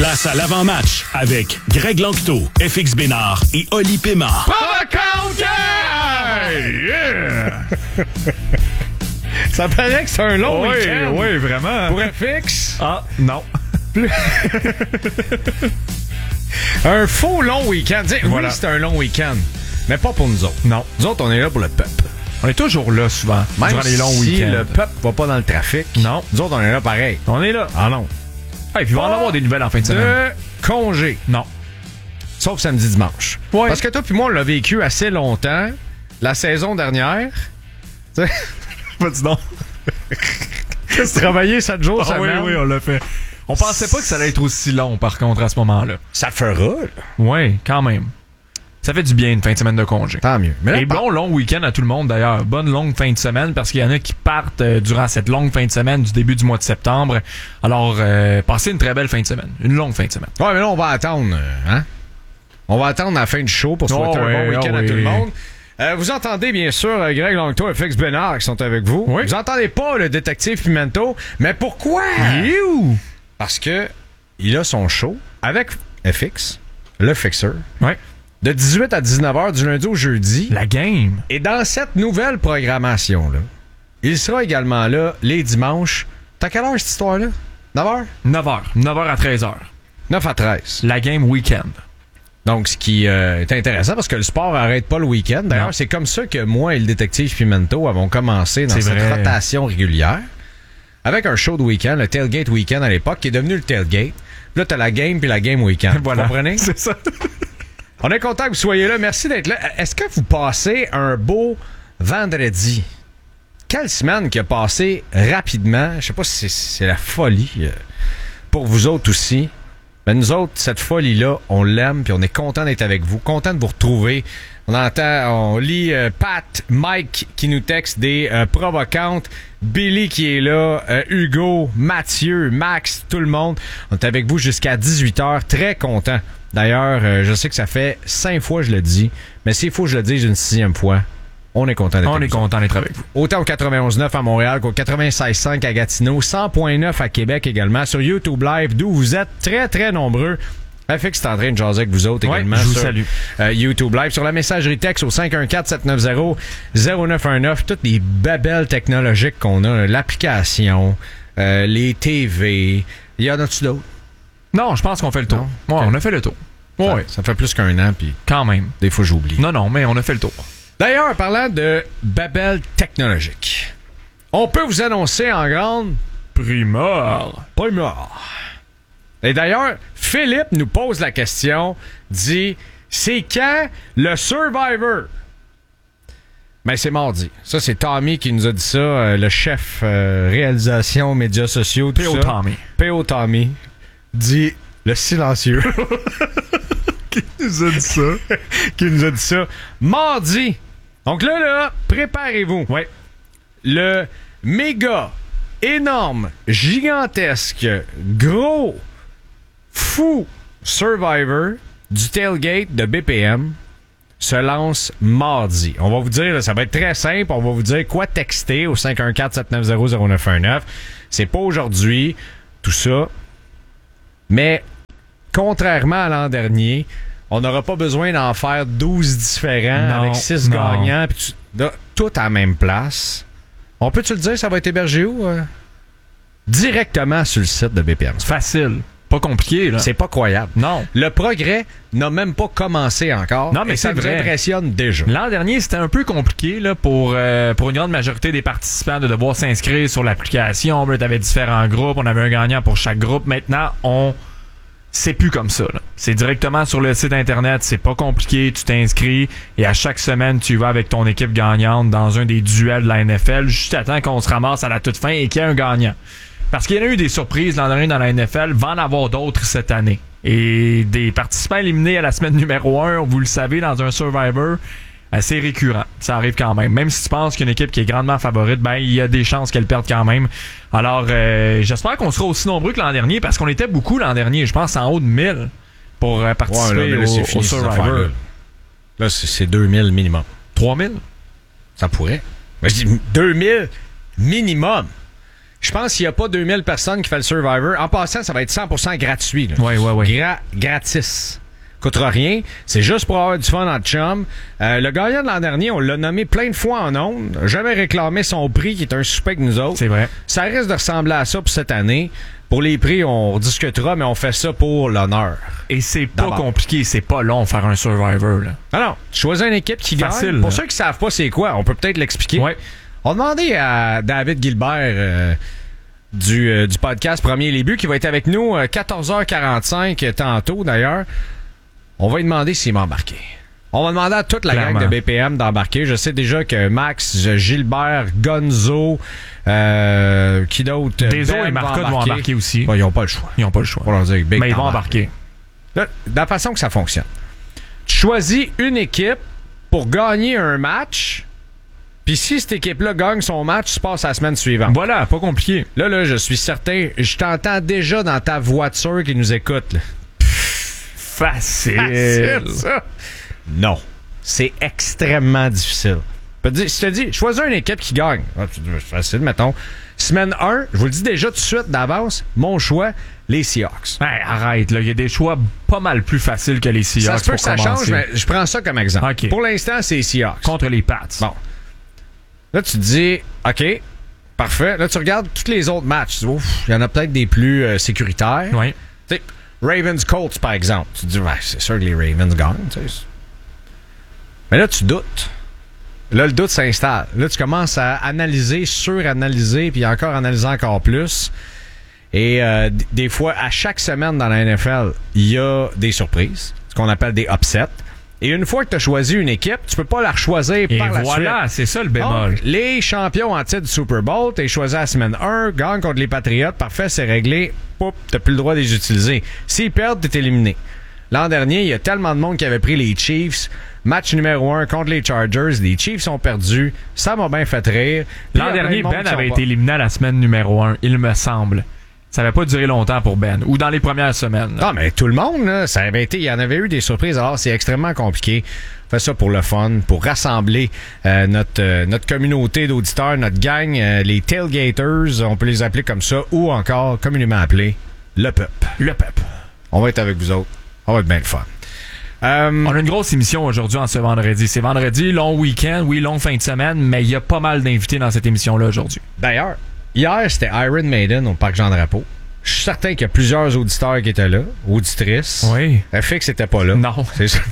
Place à l'avant-match avec Greg Lanctot, FX Bénard et Oli Pema. Yeah! Ça paraît que c'est un long week-end. Oui, vraiment. Pour FX. Ah, non. Un faux long week-end. Voilà. Oui, c'est un long week-end, mais pas pour nous autres. Non. Nous autres, on est là pour le peuple. On est toujours là, souvent, Même durant les longs si week-ends. le peuple va pas dans le trafic, Non. nous autres, on est là pareil. On est là. Ah non. Hey, puis il va en avoir des nouvelles en fin de semaine. De congé. Non. Sauf samedi, dimanche. Ouais. Parce que toi puis moi, on l'a vécu assez longtemps. La saison dernière. Vas-y donc. Travailler 7 jours Ah, oui, semaine. oui, on l'a fait. On pensait pas que ça allait être aussi long, par contre, à ce moment-là. Ça fera. Oui, quand même. Ça fait du bien une fin de semaine de congé. Tant mieux. Mais là, Et bon long week-end à tout le monde, d'ailleurs. Bonne longue fin de semaine, parce qu'il y en a qui partent durant cette longue fin de semaine du début du mois de septembre. Alors, passez une très belle fin de semaine. Une longue fin de semaine. ouais, mais là, on va attendre. Hein? On va attendre la fin du show pour souhaiter un bon week-end à tout le monde. Vous entendez bien sûr Greg Lanctot et FX Bénard qui sont avec vous. Oui. Vous entendez pas le détective Pimento. Mais pourquoi? You! Parce que il a son show avec FX, le Fixer, Ouais. de 18 à 19h du lundi au jeudi. La game. Et dans cette nouvelle programmation-là, il sera également là les dimanches. T'as quelle heure cette histoire-là? 9h? 9h. 9h à 13h. 9 à 13. La game week-end. Donc, ce qui est intéressant parce que le sport n'arrête pas le week-end. D'ailleurs, Non. c'est comme ça que moi et le détective Pimento avons commencé dans C'est cette vrai. rotation régulière. Avec un show de week-end, le Tailgate Weekend à l'époque, qui est devenu le Tailgate. Puis là, t'as la game puis la game week-end. Voilà. Vous comprenez? C'est ça. On est content que vous soyez là. Merci d'être là. Est-ce que vous passez un beau vendredi? Quelle semaine qui a passé rapidement? Je sais pas si c'est la folie pour vous autres aussi. Mais nous autres, cette folie-là, on l'aime puis on est content d'être avec vous. Content de vous retrouver. On lit Pat, Mike qui nous texte des provocantes. Billy qui est là, Hugo, Mathieu, Max, tout le monde. On est avec vous jusqu'à 18h. Très content. D'ailleurs, je sais que ça fait 5 fois que je le dis, mais s'il faut que je le dise une 6e fois, on est content d'être On avec est vous. content d'être avec vous. Autant au 91.9 à Montréal qu'au 96.5 à Gatineau, 100.9 à Québec également, sur YouTube Live, d'où vous êtes très, très nombreux. FX est en train de jaser avec vous autres Ouais, également je vous sur salue. YouTube Live, sur la messagerie texte au 514-790-0919. Toutes les babelles technologiques qu'on a, l'application, les TV. Il y en a-tu d'autres? Non, je pense qu'on fait le tour. Non? Ouais, Ok. on a fait le tour. Ouais, Ça fait plus qu'un an, puis quand même. des fois j'oublie. Non, mais on a fait le tour. D'ailleurs, parlant de babel technologique, on peut vous annoncer en grande Primeur. primeur. Et d'ailleurs, Philippe nous pose la question, dit, c'est quand le Survivor? Ben, c'est mardi. Ça, c'est Tommy qui nous a dit ça, le chef réalisation, médias sociaux, tout P.O. ça. Tommy. P.O. Tommy dit le silencieux. Qui nous a dit ça? qui nous a dit ça. Mardi. Donc là, préparez-vous. Ouais. Le méga, énorme, gigantesque, gros, fou Survivor du Tailgate de BPM se lance mardi. On va vous dire, ça va être très simple, on va vous dire quoi texter au 514-790-0919. C'est pas aujourd'hui, tout ça. Mais contrairement à l'an dernier, on n'aura pas besoin d'en faire 12 différents Non, avec 6 non. gagnants, puis tout à la même place. On peut-tu le dire, ça va être hébergé où? Directement sur le site de BPM. Facile. Pas compliqué, là. C'est pas croyable. Non. Le progrès n'a même pas commencé encore. Non, mais et ça c'est vous vrai. impressionne déjà. L'an dernier, c'était un peu compliqué là, pour une grande majorité des participants de devoir s'inscrire sur l'application. Tu avais différents groupes, on avait un gagnant pour chaque groupe. Maintenant, c'est plus comme ça. Là. C'est directement sur le site Internet, c'est pas compliqué, tu t'inscris et à chaque semaine, tu vas avec ton équipe gagnante dans un des duels de la NFL juste à temps qu'on se ramasse à la toute fin et qu'il y ait un gagnant. Parce qu'il y en a eu des surprises l'an dernier dans la NFL, va en avoir d'autres cette année. Et des participants éliminés à la semaine numéro 1, vous le savez, dans un Survivor, c'est récurrent. Ça arrive quand même. Même si tu penses qu'une équipe qui est grandement favorite, ben il y a des chances qu'elle perde quand même. Alors, j'espère qu'on sera aussi nombreux que l'an dernier, parce qu'on était beaucoup l'an dernier. Je pense en haut de 1000 pour participer au Survivor. Là, c'est 2000 minimum. 3000? Ça pourrait. Mais je dis 2000 minimum. Je pense qu'il n'y a pas 2000 personnes qui font le Survivor. En passant, ça va être 100% gratuit. Là. Oui. Gratis. Coûtera rien. C'est juste pour avoir du fun en chum. Le gagnant de l'an dernier, on l'a nommé plein de fois en ondes. Jamais réclamé son prix, qui est un souper que nous autres. C'est vrai. Ça risque de ressembler à ça pour cette année. Pour les prix, on discutera, mais on fait ça pour l'honneur. Et c'est pas compliqué, c'est pas long faire un Survivor. Là. Alors, tu choisis une équipe qui Facile, gagne. Pour là. ceux qui savent pas c'est quoi, on peut peut-être l'expliquer. Ouais. On a demandé à David Gilbert du podcast Premier Les Buts qui va être avec nous 14h45 tantôt d'ailleurs. On va lui demander s'il m'a embarqué. On va demander à toute la Clairement. gang de BPM d'embarquer. Je sais déjà que Max, Gilbert, Gonzo, qui d'autre? Deso Ben et Marca va vont embarquer aussi. Bon, ils n'ont pas le choix. Ils n'ont pas le choix. Pour leur dire que Big Mais ils vont t'embarques. embarquer. Là, de la façon que ça fonctionne. Tu choisis une équipe pour gagner un match. Puis si cette équipe-là gagne son match, tu passes à la semaine suivante. Voilà, pas compliqué. Là, je suis certain, je t'entends déjà dans ta voiture qui nous écoute. Là. Facile. ça? Non. C'est extrêmement difficile. Je te dis, choisis une équipe qui gagne. Ah, c'est facile, mettons. Semaine 1, je vous le dis déjà tout de suite d'avance, mon choix, les Seahawks. Hey, arrête, là. Il y a des choix pas mal plus faciles que les Seahawks. Ça se peut pour que ça commencer. change, mais je prends ça comme exemple. OK. Pour l'instant, c'est les Seahawks. Contre les Pats. Bon. Là, tu te dis, OK, parfait. Là, tu regardes tous les autres matchs. Tu dis, ouf, il y en a peut-être des plus sécuritaires. Oui. Tu sais, Ravens-Colts, par exemple. Tu te dis, ouais, c'est sûr que les Ravens gagnent. Tu sais. Mais là, tu doutes. Là, le doute s'installe. Là, tu commences à analyser, suranalyser, puis encore analyser encore plus. Et des fois, à chaque semaine dans la NFL, il y a des surprises, ce qu'on appelle des upsets. Et une fois que tu as choisi une équipe, tu peux pas la choisir Et par la voilà, suite. c'est ça le bémol. Donc, les champions en titre du Super Bowl, t'es choisi à la semaine 1, gagne contre les Patriots, parfait, c'est réglé, poup, t'as plus le droit de les utiliser. S'ils perdent, t'es éliminé. L'an dernier, il y a tellement de monde qui avait pris les Chiefs. Match numéro 1 contre les Chargers. Les Chiefs ont perdu. Ça m'a bien fait rire. Puis, L'an il y a plein dernier, de monde Ben qui sont avait pas- été éliminé à la semaine numéro 1, il me semble. Ça n'avait pas duré longtemps pour Ben. Ou dans les premières semaines. Non, mais tout le monde, là, ça avait été, il y en avait eu des surprises. Alors, c'est extrêmement compliqué. On fait ça pour le fun, pour rassembler notre communauté d'auditeurs, notre gang, les tailgaters, on peut les appeler comme ça, ou encore communément appelés le peuple. Le peuple. On va être avec vous autres. On va être bien le fun. On a une grosse émission aujourd'hui en ce vendredi. C'est vendredi, long week-end, oui, longue fin de semaine, mais il y a pas mal d'invités dans cette émission-là aujourd'hui. D'ailleurs, hier, c'était Iron Maiden au Parc Jean-Drapeau. Je suis certain qu'il y a plusieurs auditeurs qui étaient là, auditrices. Oui. FX n'était pas là. Non. C'est ça.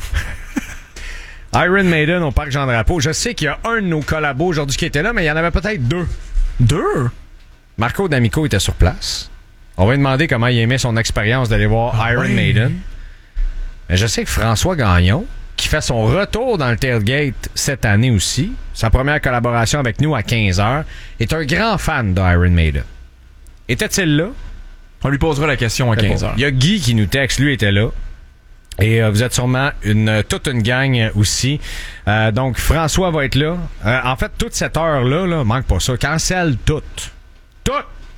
Iron Maiden au Parc Jean-Drapeau. Je sais qu'il y a un de nos collabos aujourd'hui qui était là, mais il y en avait peut-être deux. Deux? Marco D'Amico était sur place. On va lui demander comment il aimait son expérience d'aller voir Iron Maiden. Mais je sais que François Gagnon, qui fait son retour dans le tailgate cette année aussi, sa première collaboration avec nous à 15h, est un grand fan d'Iron Maiden. Était-il là? On lui posera la question à 15h. Il y a Guy qui nous texte, lui était là. Et vous êtes sûrement toute une gang aussi. Donc, François va être là. En fait, toute cette heure-là, là, manque pas ça. Cancelle toute. Toute!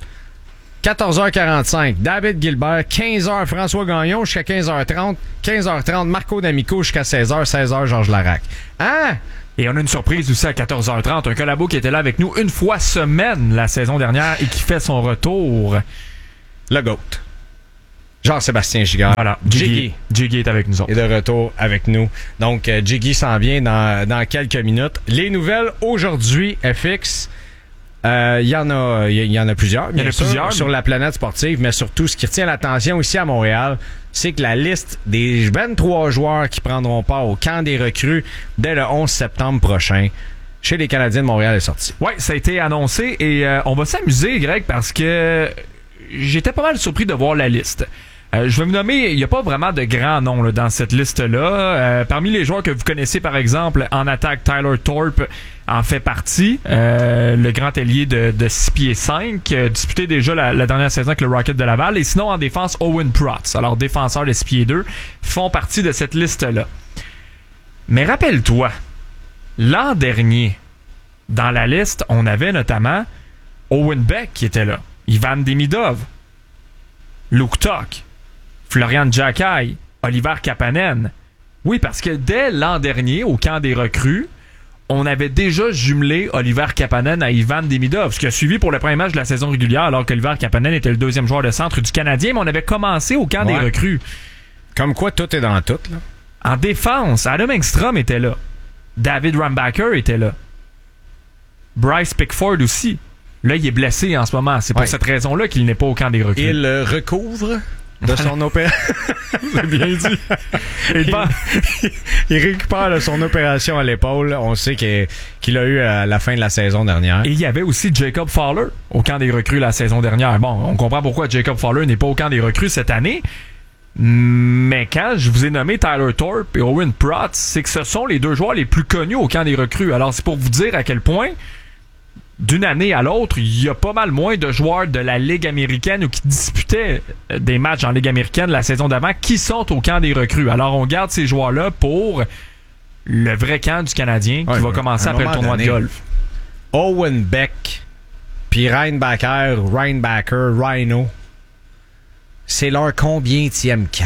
14h45, David Gilbert. 15h, François Gagnon jusqu'à 15h30. 15h30, Marco D'Amico jusqu'à 16h. 16h, Georges Larac. Hein? Et on a une surprise aussi à 14h30. Un collabo qui était là avec nous une fois semaine la saison dernière et qui fait son retour. Le GOAT. Jean-Sébastien Gigard. Voilà. Jiggy Jiggy est avec nous autres. est de retour avec nous. Donc, Jiggy s'en vient dans quelques minutes. Les nouvelles aujourd'hui, FX, il y en a plusieurs, bien sûr, plusieurs. sur la planète sportive, mais surtout, ce qui retient l'attention ici à Montréal, c'est que la liste des 23 joueurs qui prendront part au camp des recrues dès le 11 septembre prochain chez les Canadiens de Montréal est sortie. Ouais, ça a été annoncé et on va s'amuser, Greg, parce que j'étais pas mal surpris de voir la liste. Je vais vous nommer, il n'y a pas vraiment de grands noms là, dans cette liste-là. Parmi les joueurs que vous connaissez, par exemple, en attaque, Tyler Thorpe en fait partie. Le grand ailier de 6 pieds 5, disputé déjà la dernière saison avec le Rocket de Laval. Et sinon, en défense, Owen Protz, alors défenseur de 6 pieds 2, font partie de cette liste-là. Mais rappelle-toi, l'an dernier, dans la liste, on avait notamment Owen Beck qui était là, Ivan Demidov, Luke Tuck, Florian Jacquet, Oliver Kapanen. Oui, parce que dès l'an dernier, au camp des recrues, on avait déjà jumelé Oliver Kapanen à Ivan Demidov, ce qui a suivi pour le premier match de la saison régulière, alors qu'Oliver Kapanen était le deuxième joueur de centre du Canadien, mais on avait commencé au camp des recrues. Comme quoi, tout est dans tout, là. En défense, Adam Engstrom était là. David Rambacker était là. Bryce Pickford aussi. Là, il est blessé en ce moment. C'est pour cette raison-là qu'il n'est pas au camp des recrues. Il recouvre de son opération. C'est bien dit. Il récupère de son opération à l'épaule. On sait qu'il a eu à la fin de la saison dernière. Et il y avait aussi Jacob Fowler au camp des recrues la saison dernière. Bon, on comprend pourquoi Jacob Fowler n'est pas au camp des recrues cette année. Mais quand je vous ai nommé Tyler Thorpe et Owen Prott, c'est que ce sont les deux joueurs les plus connus au camp des recrues. Alors, c'est pour vous dire à quel point, d'une année à l'autre, il y a pas mal moins de joueurs de la Ligue américaine ou qui disputaient des matchs en Ligue américaine la saison d'avant qui sont au camp des recrues. Alors, on garde ces joueurs-là pour le vrai camp du Canadien qui va commencer après le tournoi de golf. Owen Beck, puis Reinbacker, Rhino. C'est leur combienième camp?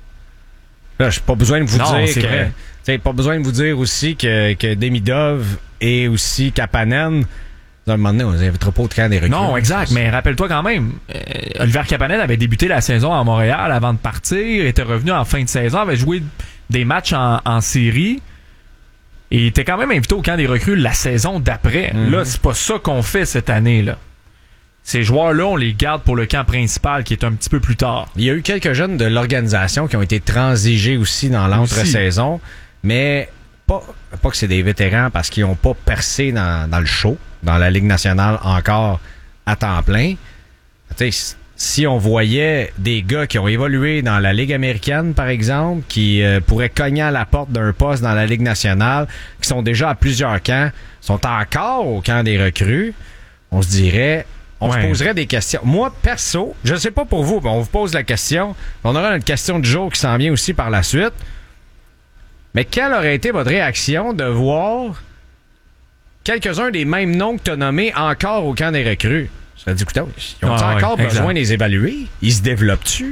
Là, j'ai pas besoin de vous dire que... pas besoin de vous dire aussi que Demidov et aussi Kapanen, à un moment donné, on les invitera pas au camp des recrues. Non, exact, mais rappelle-toi quand même, Oliver Kapanen avait débuté la saison à Montréal avant de partir, était revenu en fin de saison, avait joué des matchs en série, et il était quand même invité au camp des recrues la saison d'après. Là, c'est pas ça qu'on fait cette année, là. Ces joueurs-là, on les garde pour le camp principal qui est un petit peu plus tard. Il y a eu quelques jeunes de l'organisation qui ont été transigés aussi dans l'entre-saison, mais pas que c'est des vétérans parce qu'ils n'ont pas percé dans le show, dans la Ligue nationale encore à temps plein. T'sais, si on voyait des gars qui ont évolué dans la Ligue américaine, par exemple, qui pourraient cogner à la porte d'un poste dans la Ligue nationale, qui sont déjà à plusieurs camps, sont encore au camp des recrues, on se dirait... On se poserait des questions. Moi, perso, je ne sais pas pour vous, mais on vous pose la question. On aura une question du jour qui s'en vient aussi par la suite. Mais quelle aurait été votre réaction de voir quelques-uns des mêmes noms que tu as nommés encore au camp des recrues? Ça dit, écoute, ils ont encore besoin de les évaluer? Ils se développent-tu?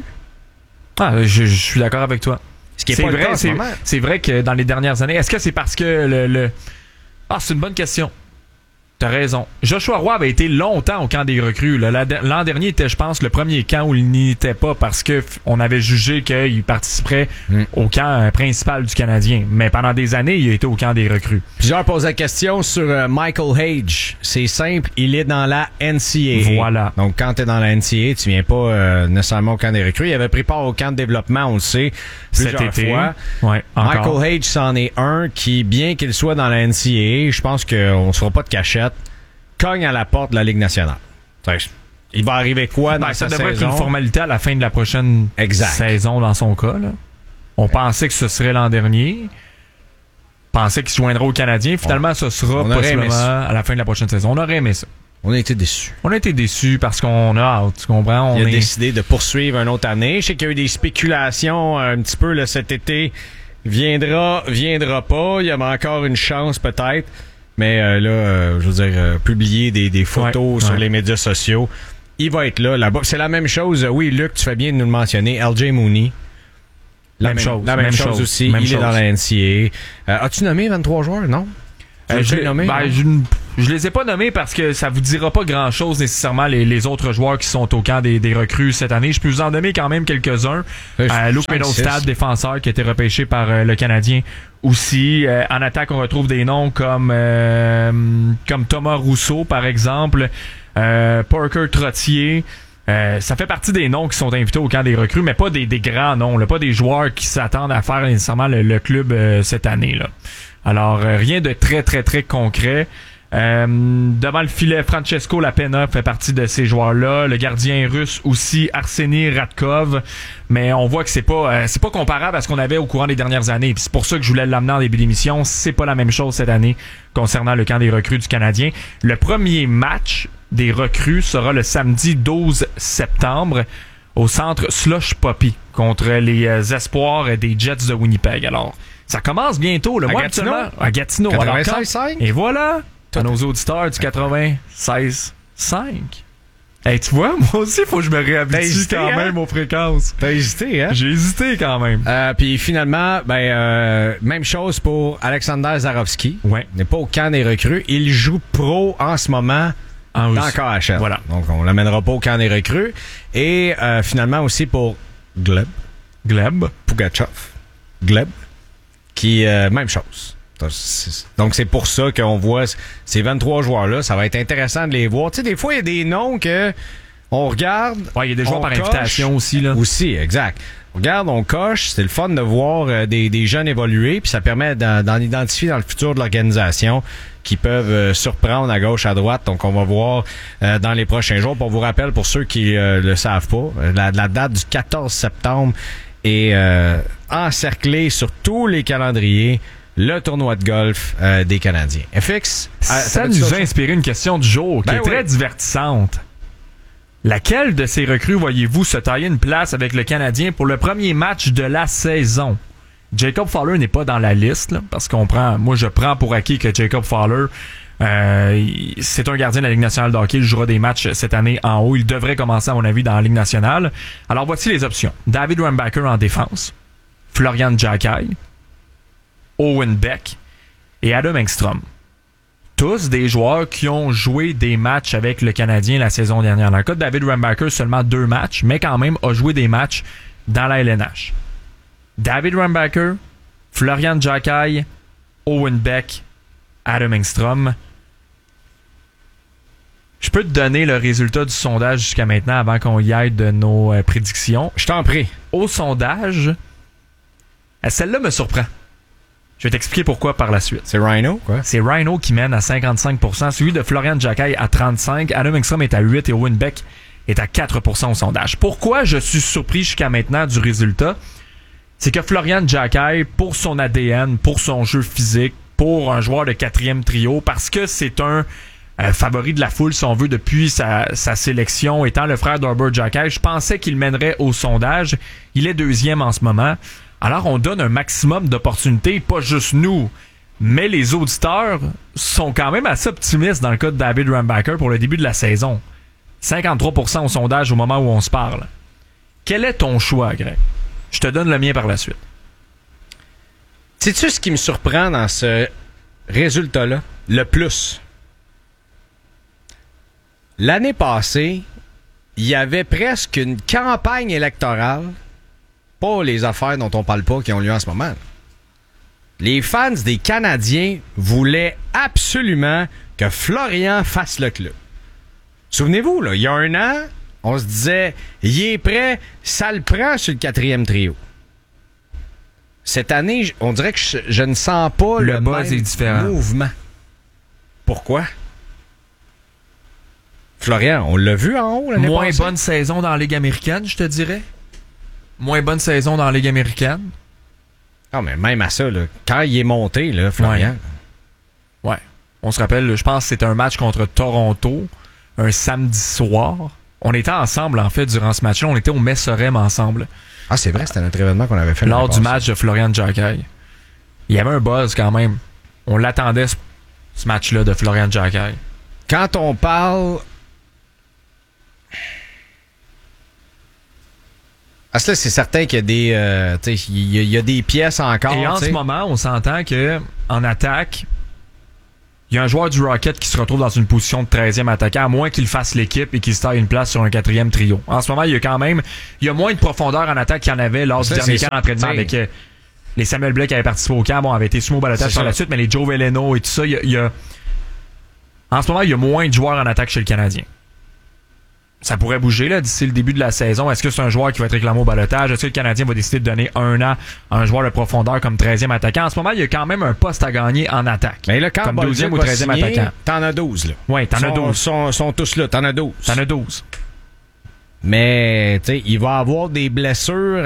Je suis d'accord avec toi. Ce qui est pas vrai, en ce moment. C'est vrai que dans les dernières années, est-ce que c'est parce que c'est une bonne question. T'as raison. Joshua Roy avait été longtemps au camp des recrues. L'an dernier était, je pense, le premier camp où il n'y était pas parce que on avait jugé qu'il participerait au camp principal du Canadien. Mais pendant des années, il a été au camp des recrues. Plusieurs posent la question sur Michael Hage. C'est simple, il est dans la NCAA. Voilà. Donc, quand t'es dans la NCAA, tu viens pas nécessairement au camp des recrues. Il avait pris part au camp de développement, on le sait, plusieurs fois. Ouais, Michael Hage, c'en est un qui, bien qu'il soit dans la NCAA, je pense qu'on se fera pas de cachette, cogne à la porte de la Ligue nationale. Il va arriver quoi dans sa saison? Ça devrait être une formalité à la fin de la prochaine saison dans son cas. Là. On pensait que ce serait l'an dernier. On pensait qu'il se joindrait au Canadien. Finalement, ce sera possiblement à la fin de la prochaine saison. On aurait aimé ça. On a été déçus. On a été déçus parce qu'on a hâte. Tu comprends? Il a décidé de poursuivre une autre année. Je sais qu'il y a eu des spéculations un petit peu là, cet été. Viendra pas. Il y avait encore une chance peut-être. Mais je veux dire, publier des photos sur les médias sociaux. Il va être là-bas. C'est la même chose. Oui, Luc, tu fais bien de nous le mentionner. LJ Mooney. La même chose aussi. Il est dans la NCAA. As-tu nommé 23 joueurs, non? Je les ai pas nommés parce que ça vous dira pas grand-chose nécessairement les autres joueurs qui sont au camp des recrues cette année. Je peux vous en nommer quand même quelques-uns. Luke Middlestad, défenseur qui a été repêché par le Canadien aussi. En attaque, on retrouve des noms comme Thomas Rousseau, par exemple. Parker Trottier. Ça fait partie des noms qui sont invités au camp des recrues, mais pas des grands noms, là, pas des joueurs qui s'attendent à faire nécessairement le club cette année. Là. Alors, rien de très, très, très concret. Devant le filet, Francesco Lapena fait partie de ces joueurs-là. Le gardien russe aussi, Arseny Radkov. Mais on voit que c'est pas comparable à ce qu'on avait au courant des dernières années. Puis c'est pour ça que je voulais l'amener en début d'émission. C'est pas la même chose cette année concernant le camp des recrues du Canadien. Le premier match des recrues sera le samedi 12 septembre au centre Slush Poppy contre les Espoirs des Jets de Winnipeg. Alors, ça commence bientôt. Le mois Gatineau? À Gatineau. 96.5. Et voilà, à nos auditeurs du 96.5. Hey, tu vois, moi aussi, il faut que je me T'as réhabitue hésité, quand hein? même aux fréquences. T'as hésité, hein? J'ai hésité quand même. Puis finalement, même chose pour Alexander Zarovski. Ouais. Il n'est pas au camp des recrues. Il joue pro en ce moment En dans Russie. KHL. Voilà. Donc, on l'amènera pas au camp des recrues. Et finalement aussi pour Gleb Pugachev, qui, même chose. Donc, c'est pour ça qu'on voit ces 23 joueurs-là. Ça va être intéressant de les voir. Tu sais, des fois, il y a des noms que on regarde. Ouais, il y a des joueurs on par coche. invitation aussi, là. Aussi, exact. On regarde, on coche. C'est le fun de voir des jeunes évoluer. Puis ça permet d'en identifier dans le futur de l'organisation qui peuvent surprendre à gauche, à droite. Donc, on va voir dans les prochains jours. Puis on vous rappelle, pour ceux qui le savent pas, la date du 14 septembre est encerclée sur tous les calendriers. Le tournoi de golf des Canadiens. FX, Ça nous a inspiré une question du jour qui Ben est très oui. divertissante. Laquelle de ces recrues voyez-vous se tailler une place avec le Canadien pour le premier match de la saison? Jacob Fowler n'est pas dans la liste, là, parce moi je prends pour acquis que Jacob Fowler, c'est un gardien de la Ligue nationale de hockey. Il jouera des matchs cette année en haut. Il devrait commencer, à mon avis, dans la Ligue nationale. Alors voici les options. David Rambacker en défense, Florian Jacquet, Owen Beck et Adam Engstrom. Tous des joueurs qui ont joué des matchs avec le Canadien la saison dernière. Dans le cas de David Rambacker, seulement 2 matchs, mais quand même a joué des matchs dans la LNH. David Rambacker, Florian Jacquet, Owen Beck, Adam Engstrom. Je peux te donner le résultat du sondage jusqu'à maintenant avant qu'on y aille de nos prédictions. Je t'en prie. Au sondage, celle-là me surprend. Je vais t'expliquer pourquoi par la suite. C'est Rhino, quoi. C'est Rhino qui mène à 55%, celui de Florian Jacquet à 35%, Adam Engstrom est à 8% et Owen Beck est à 4% au sondage. Pourquoi je suis surpris jusqu'à maintenant du résultat? C'est que Florian Jacquet, pour son ADN, pour son jeu physique, pour un joueur de 4e trio, parce que c'est un favori de la foule, si on veut, depuis sa sélection, étant le frère d'Arbor Jacquet, je pensais qu'il mènerait au sondage. Il est 2e en ce moment. Alors, on donne un maximum d'opportunités, pas juste nous, mais les auditeurs sont quand même assez optimistes dans le cas de David Rambacker pour le début de la saison. 53% au sondage au moment où on se parle. Quel est ton choix, Greg? Je te donne le mien par la suite. Sais-tu ce qui me surprend dans ce résultat-là? Le plus. L'année passée, il y avait presque une campagne électorale. Pas les affaires dont on parle pas qui ont lieu en ce moment. Les fans des Canadiens voulaient absolument que Florian fasse le club. Souvenez-vous, là, il y a 1 an, on se disait, il est prêt, ça le prend sur le 4e trio. Cette année, on dirait que je ne sens pas Le le buzz même est différent. mouvement. Pourquoi? Florian, on l'a vu en haut l'année Moins passée. bonne saison dans la Ligue américaine, je te dirais. Moins bonne saison dans la Ligue américaine. Ah, mais même à ça, là, quand il est monté, là, Florian. Ouais. On se rappelle, je pense que c'était un match contre Toronto, un samedi soir. On était ensemble, en fait, durant ce match-là. On était au Messorem ensemble. Ah, c'est vrai, c'était notre événement qu'on avait fait Lors l'année du passée. match de Florian Jacquet. Il y avait un buzz quand même. On l'attendait, ce match-là de Florian Jacquet. Quand on parle... Ah, ça, c'est certain qu'il y a des, tu sais, il y a des pièces encore. Et en tu sais. ce moment, on s'entend que en attaque, il y a un joueur du Rocket qui se retrouve dans une position de 13e attaquant, à moins qu'il fasse l'équipe et qu'il se taille une place sur un 4e trio. En ce moment, il y a moins de profondeur en attaque qu'il y en avait lors du Ça, dernier c'est camp d'entraînement sûr. avec les Samuel Blais qui avaient participé au camp, avaient été soumis au balotage C'est par ça. la suite, mais les Joe Veleno et tout ça, en ce moment, il y a moins de joueurs en attaque chez le Canadien. Ça pourrait bouger là d'ici le début de la saison. Est-ce que c'est un joueur qui va être réclamé au balotage? Est-ce que le Canadien va décider de donner 1 an à un joueur de profondeur comme 13e attaquant? En ce moment, il y a quand même un poste à gagner en attaque. Mais là, quand comme Bolduc 12e ou va 13e signer, attaquant. t'en as 12, là. Oui, t'en as 12. Sont tous là, t'en as 12. T'en as 12. Mais, tu sais, il va avoir des blessures.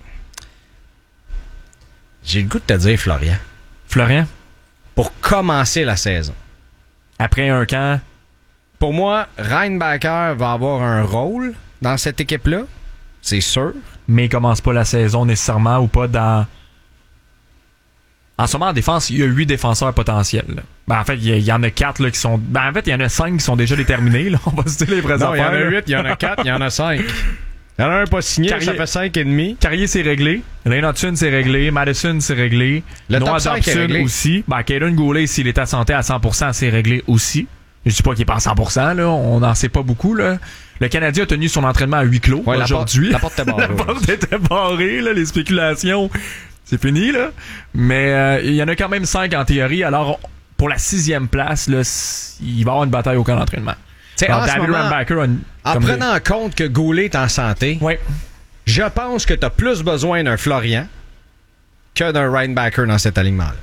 J'ai le goût de te dire, Florian, Florian, pour commencer la saison. après un camp, Pour moi, Reinbacker va avoir un rôle dans cette équipe-là, c'est sûr. mais il commence pas la saison nécessairement ou pas dans En ce moment, en défense, il y a 8 défenseurs potentiels. Là. Ben, en fait, il y en a 4 là, qui sont... Ben, en fait, il y en a 5 qui sont déjà déterminés. Là. On va se dire les vraies affaires. Il y en a 8, il y en a 4, il y en a 5. Il y en a un pas signé, ça fait 5,5. Carrier, c'est réglé. Lane Hudson, c'est réglé. Madison, c'est réglé. Le Noah top 5 est Dobson réglé. aussi. Ben, Caden Goulet, s'il est à santé à 100%, c'est réglé aussi. Je dis pas qu'il est pas à 100%, là. On n'en sait pas beaucoup, là. Le Canadien a tenu son entraînement à huis clos aujourd'hui. La porte était barrée. La porte était barrée, là. Les spéculations, c'est fini, là. Mais il y en a quand même 5 en théorie. Alors, pour la 6e place, là, il va y avoir une bataille au camp d'entraînement. Alors, David Rambacker en prenant en compte que Goulet est en santé, ouais. Je pense que tu as plus besoin d'un Florian que d'un Reinbacker dans cet alignement-là.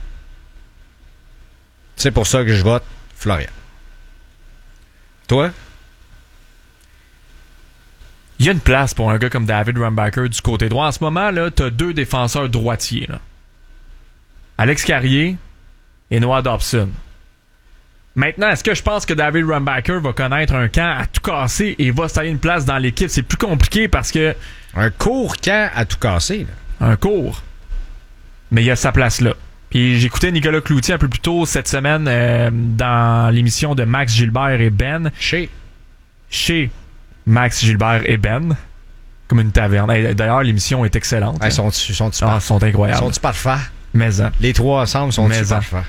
C'est pour ça que je vote Florian. Toi? Il y a une place pour un gars comme David Rambacker du côté droit. En ce moment, là, t'as 2 défenseurs droitiers. Là. Alex Carrier et Noah Dobson. Maintenant, est-ce que je pense que David Rambacker va connaître un camp à tout casser et va se tailler une place dans l'équipe? C'est plus compliqué parce que... Un court camp à tout casser. Là. Un court. Mais il a sa place là. Puis j'écoutais Nicolas Cloutier un peu plus tôt cette semaine dans l'émission de Max Gilbert et Ben. Chez Max Gilbert et Ben. Comme une taverne. D'ailleurs, l'émission est excellente. Ils sont incroyables. Sont-ils parfaits? Mais hein. Les 3 ensemble sont-ils parfaits?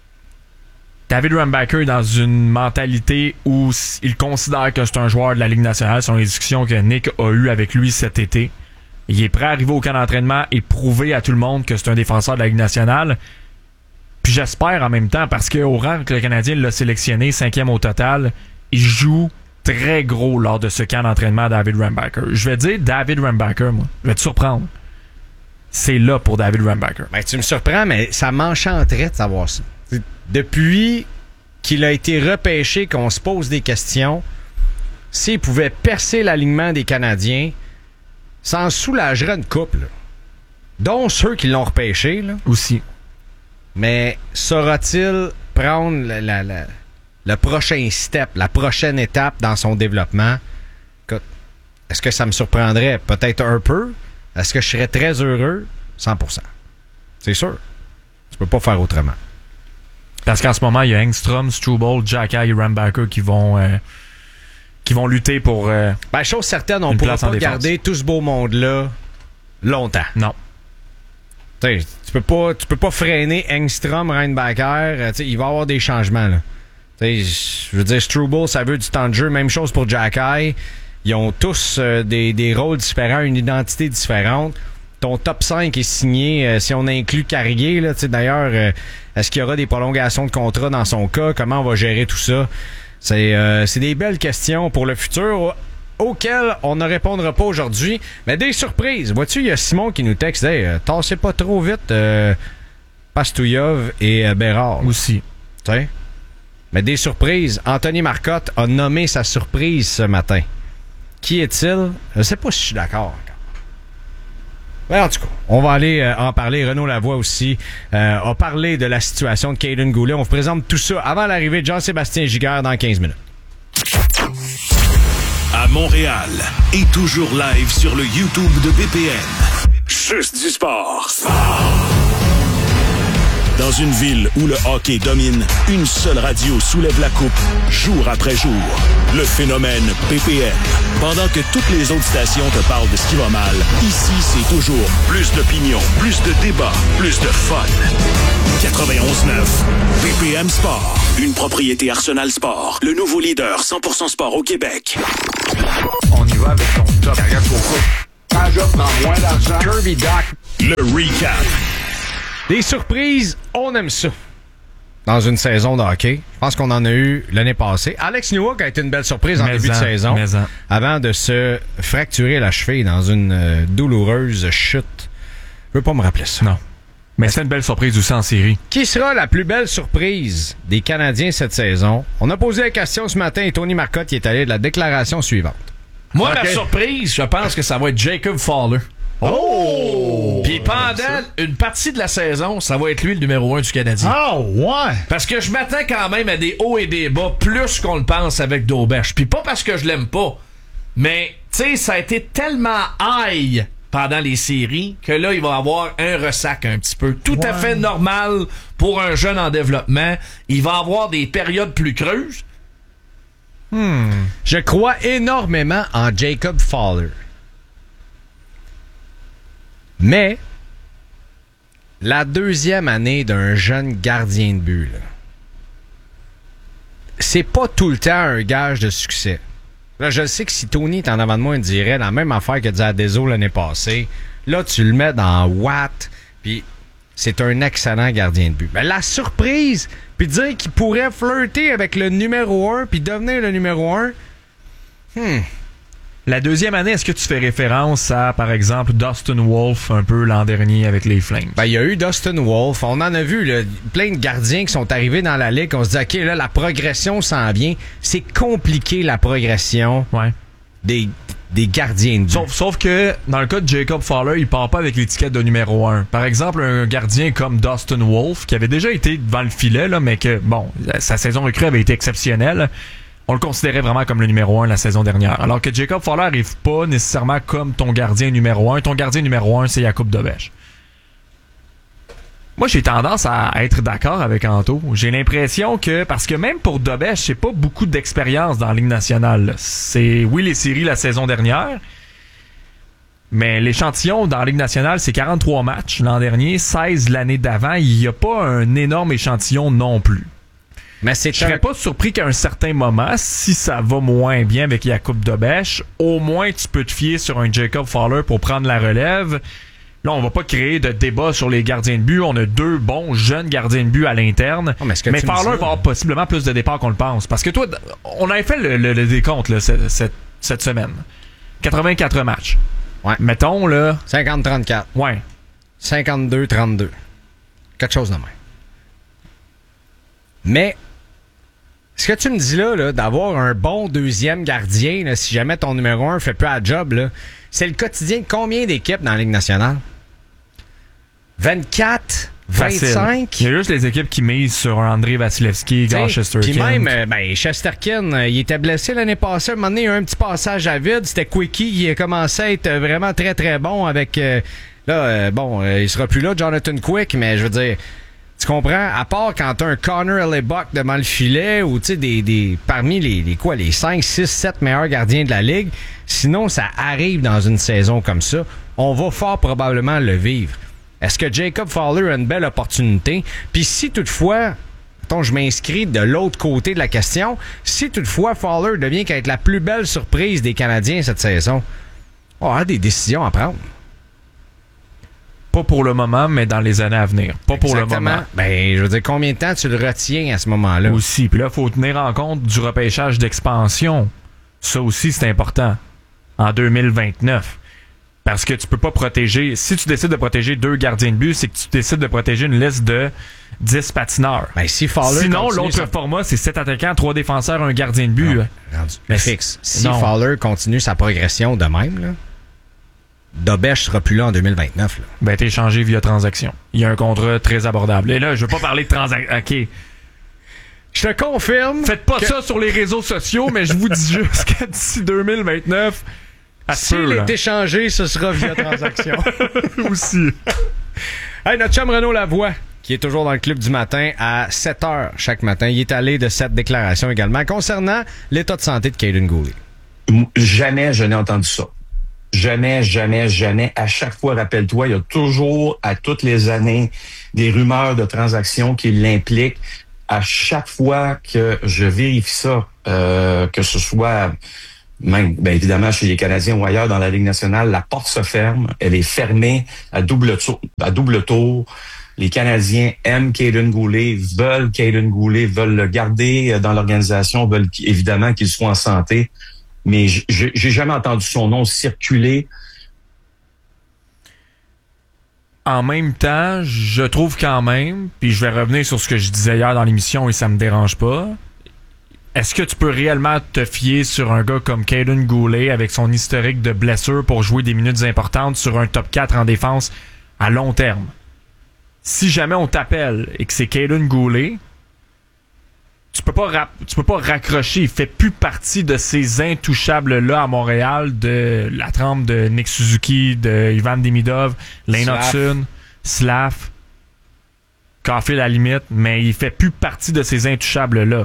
David Rambacker dans une mentalité où il considère que c'est un joueur de la Ligue nationale, selon les discussions que Nick a eues avec lui cet été. Il est prêt à arriver au camp d'entraînement et prouver à tout le monde que c'est un défenseur de la Ligue nationale. Puis j'espère en même temps, parce qu'au rang que le Canadien l'a sélectionné, 5e au total, il joue très gros lors de ce camp d'entraînement à David Rambacker. Je vais dire David Rambacker, moi. Je vais te surprendre. C'est là pour David Rambacker. Ben, tu me surprends, mais ça m'enchanterait de savoir ça. Depuis qu'il a été repêché, qu'on se pose des questions, s'il pouvait percer l'alignement des Canadiens, ça en soulagerait une couple. Là. Dont ceux qui l'ont repêché. Là. Aussi. Mais saura-t-il prendre le prochain step, la prochaine étape dans son développement? Écoute, est-ce que ça me surprendrait? Peut-être un peu. Est-ce que je serais très heureux? 100%. C'est sûr. Tu peux pas faire autrement. Parce qu'en ce moment, il y a Engstrom, Struble, Jacky et Rambacker qui vont lutter pour... chose certaine, on ne pourra pas garder tout ce beau monde-là longtemps. Non. Tu peux pas freiner Engstrom, Reinbacker. Il va y avoir des changements. Là. Je veux dire, Struble, ça veut du temps de jeu. Même chose pour Jacky. Ils ont tous des rôles différents, une identité différente. Ton top 5 est signé si on inclut Carrier. Là, d'ailleurs, est-ce qu'il y aura des prolongations de contrat dans son cas? Comment on va gérer tout ça? C'est des belles questions pour le futur auxquelles on ne répondra pas aujourd'hui. Mais des surprises. Vois-tu, il y a Simon qui nous texte. Hey, tassez pas trop vite Pastouillov et Bérard. Aussi. T'sais? Mais des surprises. Anthony Marcotte a nommé sa surprise ce matin. Qui est-il? Je ne sais pas si je suis d'accord. Ouais, en tout cas, on va aller en parler. Renaud Lavoie aussi a parlé de la situation de Caden Goulet. On vous présente tout ça avant l'arrivée de Jean-Sébastien Giguère dans 15 minutes. À Montréal et toujours live sur le YouTube de BPM. Juste du sport. Dans une ville où le hockey domine, une seule radio soulève la coupe, jour après jour. Le phénomène PPM. Pendant que toutes les autres stations te parlent de ce qui va mal, ici, c'est toujours plus d'opinion, plus de débats, plus de fun. 91.9, PPM Sport. Une propriété Arsenal Sport. Le nouveau leader 100% sport au Québec. On y va avec ton top. Carrière trop court. Quand je prends moins d'argent. Kirby Doc. Le recap. Des surprises, on aime ça. Dans une saison de hockey. Je pense qu'on en a eu l'année passée. Alex Newhook a été une belle surprise en début de saison. Avant de se fracturer la cheville dans une douloureuse chute. Je veux pas me rappeler ça. Non. Mais c'est une belle surprise aussi en série. Qui sera la plus belle surprise des Canadiens cette saison? On a posé la question ce matin et Tony Marcotte y est allé de la déclaration suivante. Moi, ma surprise, je pense que ça va être Jacob Fowler. Oh! Puis pendant une partie de la saison, ça va être lui le numéro 1 du Canadien. Oh, ouais! Parce que je m'attends quand même à des hauts et des bas, plus qu'on le pense avec Dauberge. Puis pas parce que je l'aime pas, mais, tu sais, ça a été tellement high pendant les séries, que là, il va avoir un ressac un petit peu. Tout à fait normal pour un jeune en développement. Il va avoir des périodes plus creuses. Je crois énormément en Jacob Fowler. Mais la deuxième année d'un jeune gardien de but, là, c'est pas tout le temps un gage de succès. Là, je sais que si Tony est en avant de moi, il dirait la même affaire que Zadezo l'année passée. Là, tu le mets dans Watt, puis c'est un excellent gardien de but. Mais la surprise, puis dire qu'il pourrait flirter avec le numéro 1 puis devenir le numéro 1, La deuxième année, est-ce que tu fais référence à, par exemple, Dustin Wolf un peu l'an dernier avec les Flames? Ben, il y a eu Dustin Wolf. On en a vu là, plein de gardiens qui sont arrivés dans la ligue. On se dit, OK, là, la progression s'en vient. C'est compliqué, la progression Ouais. des gardiens de but. Sauf que, dans le cas de Jacob Fowler, il part pas avec l'étiquette de numéro 1. Par exemple, un gardien comme Dustin Wolf, qui avait déjà été devant le filet, là, mais que, bon, sa saison recrue avait été exceptionnelle. On le considérait vraiment comme le numéro 1 la saison dernière. Alors que Jacob Fowler arrive pas nécessairement comme ton gardien numéro 1. Ton gardien numéro 1, c'est Jakub Dobeš. Moi, j'ai tendance à être d'accord avec Anto. J'ai l'impression que, parce que même pour Dobeš, c'est pas beaucoup d'expérience dans la Ligue nationale. Là. C'est, oui, les séries la saison dernière, mais l'échantillon dans la Ligue nationale, c'est 43 matchs l'an dernier, 16 l'année d'avant. Il n'y a pas un énorme échantillon non plus. Mais c'est Je serais pas surpris qu'à un certain moment, si ça va moins bien avec Jakub Dobeš, au moins tu peux te fier sur un Jacob Fowler pour prendre la relève. Là, on va pas créer de débat sur les gardiens de but. On a deux bons jeunes gardiens de but à l'interne. Oh, mais Fowler va avoir possiblement plus de départs qu'on le pense. Parce que toi, on avait fait le décompte là, cette semaine. 84 matchs. Ouais. Mettons, là... 50-34. Ouais. 52-32. Quelque chose de même. Mais... ce que tu me dis là, d'avoir un bon deuxième gardien, là, si jamais ton numéro 1 fait plus la job, là, c'est le quotidien de combien d'équipes dans la Ligue nationale? 24? 25? Il y a juste les équipes qui misent sur un Andrei Vasilevskiy, Igor Shesterkin. Puis même, Shesterkin, il était blessé l'année passée. À un moment donné, il y a eu un petit passage à vide. C'était Quickie qui a commencé à être vraiment très, très bon avec... il sera plus là, Jonathan Quick, mais je veux dire... Tu comprends? À part quand t'as un Connor Hellebuck devant le filet ou tu sais parmi les 5, 6, 7 meilleurs gardiens de la Ligue, sinon ça arrive dans une saison comme ça, on va fort probablement le vivre. Est-ce que Jacob Fowler a une belle opportunité? Puis si toutefois, je m'inscris de l'autre côté de la question, si toutefois Fowler devient qu'à être la plus belle surprise des Canadiens cette saison, on va avoir des décisions à prendre. Pas pour le moment, mais dans les années à venir. Pas pour le moment. Ben, je veux dire, combien de temps tu le retiens à ce moment-là? Aussi. Puis là, il faut tenir en compte du repêchage d'expansion. Ça aussi, c'est important. En 2029. Parce que tu peux pas protéger... Si tu décides de protéger 2 gardiens de but, c'est que tu décides de protéger une liste de 10 patineurs. Ben, si Fowler sinon, l'autre format, c'est 7 attaquants, 3 défenseurs, 1 gardien de but. Mais fixe. Si Fowler continue sa progression de même, là, Dobeš sera plus là en 2029. Là. Ben, t'es échangé via transaction. Il y a un contrat très abordable. Et là, je veux pas parler de transaction. OK. Je te confirme. Faites pas ça sur les réseaux sociaux, mais je vous dis juste que d'ici 2029, s'il est échangé, ce sera via transaction. Aussi. Hey, notre chum Renaud Lavoie, qui est toujours dans le club du matin à 7h chaque matin. Il est allé de cette déclaration également concernant l'état de santé de Kaiden Guhle. Jamais je n'ai entendu ça. Jamais, jamais, jamais. À chaque fois, rappelle-toi, il y a toujours, à toutes les années, des rumeurs de transactions qui l'impliquent. À chaque fois que je vérifie ça, que ce soit même, bien évidemment, chez les Canadiens ou ailleurs dans la Ligue nationale, la porte se ferme. Elle est fermée à double tour. Les Canadiens aiment Kaiden Guhle, veulent Kaiden Guhle, veulent le garder dans l'organisation, veulent évidemment qu'il soit en santé. Mais j'ai jamais entendu son nom circuler. En même temps, je trouve quand même, puis je vais revenir sur ce que je disais hier dans l'émission et ça me dérange pas, est-ce que tu peux réellement te fier sur un gars comme Kaiden Guhle avec son historique de blessure pour jouer des minutes importantes sur un top 4 en défense à long terme? Si jamais on t'appelle et que c'est Kaiden Guhle, tu peux pas raccrocher. Il fait plus partie de ces intouchables-là à Montréal, de la trempe de Nick Suzuki, de Ivan Demidov, Lane Hudson, Slav, Caulfield à la limite, mais il fait plus partie de ces intouchables-là.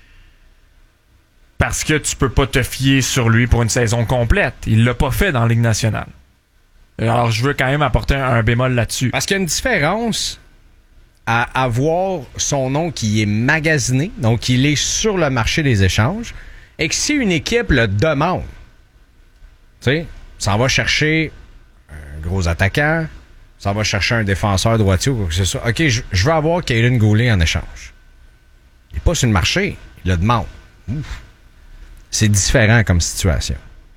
Parce que tu peux pas te fier sur lui pour une saison complète. Il l'a pas fait dans la Ligue nationale. Alors, je veux quand même apporter un bémol là-dessus. Parce qu'il y a une différence à avoir son nom qui est magasiné, donc il est sur le marché des échanges, et que si une équipe le demande, tu sais, ça va chercher un gros attaquant, ça va chercher un défenseur droitier ou quoi que ce soit. OK, je veux avoir Kaden Goulet en échange. Il n'est pas sur le marché, il le demande. Ouf. C'est différent comme situation.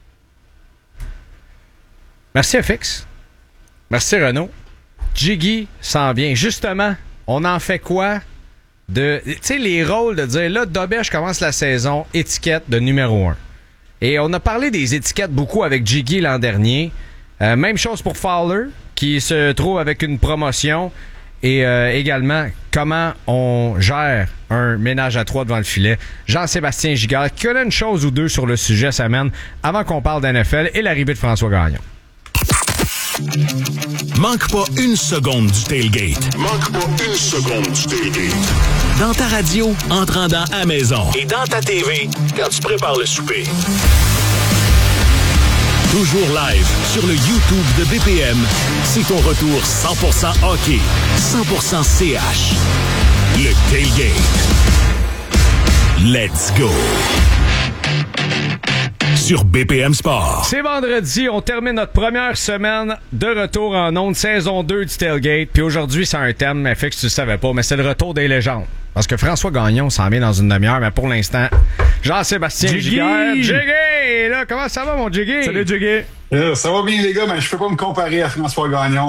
Merci FX. Merci Renaud. Jiggy s'en vient. Justement, on en fait quoi de... Tu sais, les rôles de dire, là, Dobèche commence la saison, étiquette de numéro 1. Et on a parlé des étiquettes beaucoup avec Jiggy l'an dernier. Même chose pour Fowler, qui se trouve avec une promotion. Et également, comment on gère un ménage à 3 devant le filet. Jean-Sébastien Giguère, qui a une chose ou deux sur le sujet, ça mène, avant qu'on parle d'NFL et l'arrivée de François Gagnon. Manque pas une seconde du tailgate. Manque pas une seconde du tailgate. Dans ta radio, en te rendant à la maison. Et dans ta TV, quand tu prépares le souper. Toujours live sur le YouTube de BPM, c'est ton retour 100% hockey, 100% CH. Le tailgate. Let's go. Sur BPM Sport. C'est vendredi, on termine notre première semaine de retour en ondes, saison 2 du tailgate. Puis aujourd'hui, c'est un thème, mais fait que tu le savais pas, mais c'est le retour des légendes. Parce que François Gagnon s'en vient dans une demi-heure, mais pour l'instant, Jean-Sébastien Giguère. Jiggy! Là, comment ça va, mon Jiggy? Salut, Jiggy. Ça va bien, les gars, mais je peux pas me comparer à François Gagnon.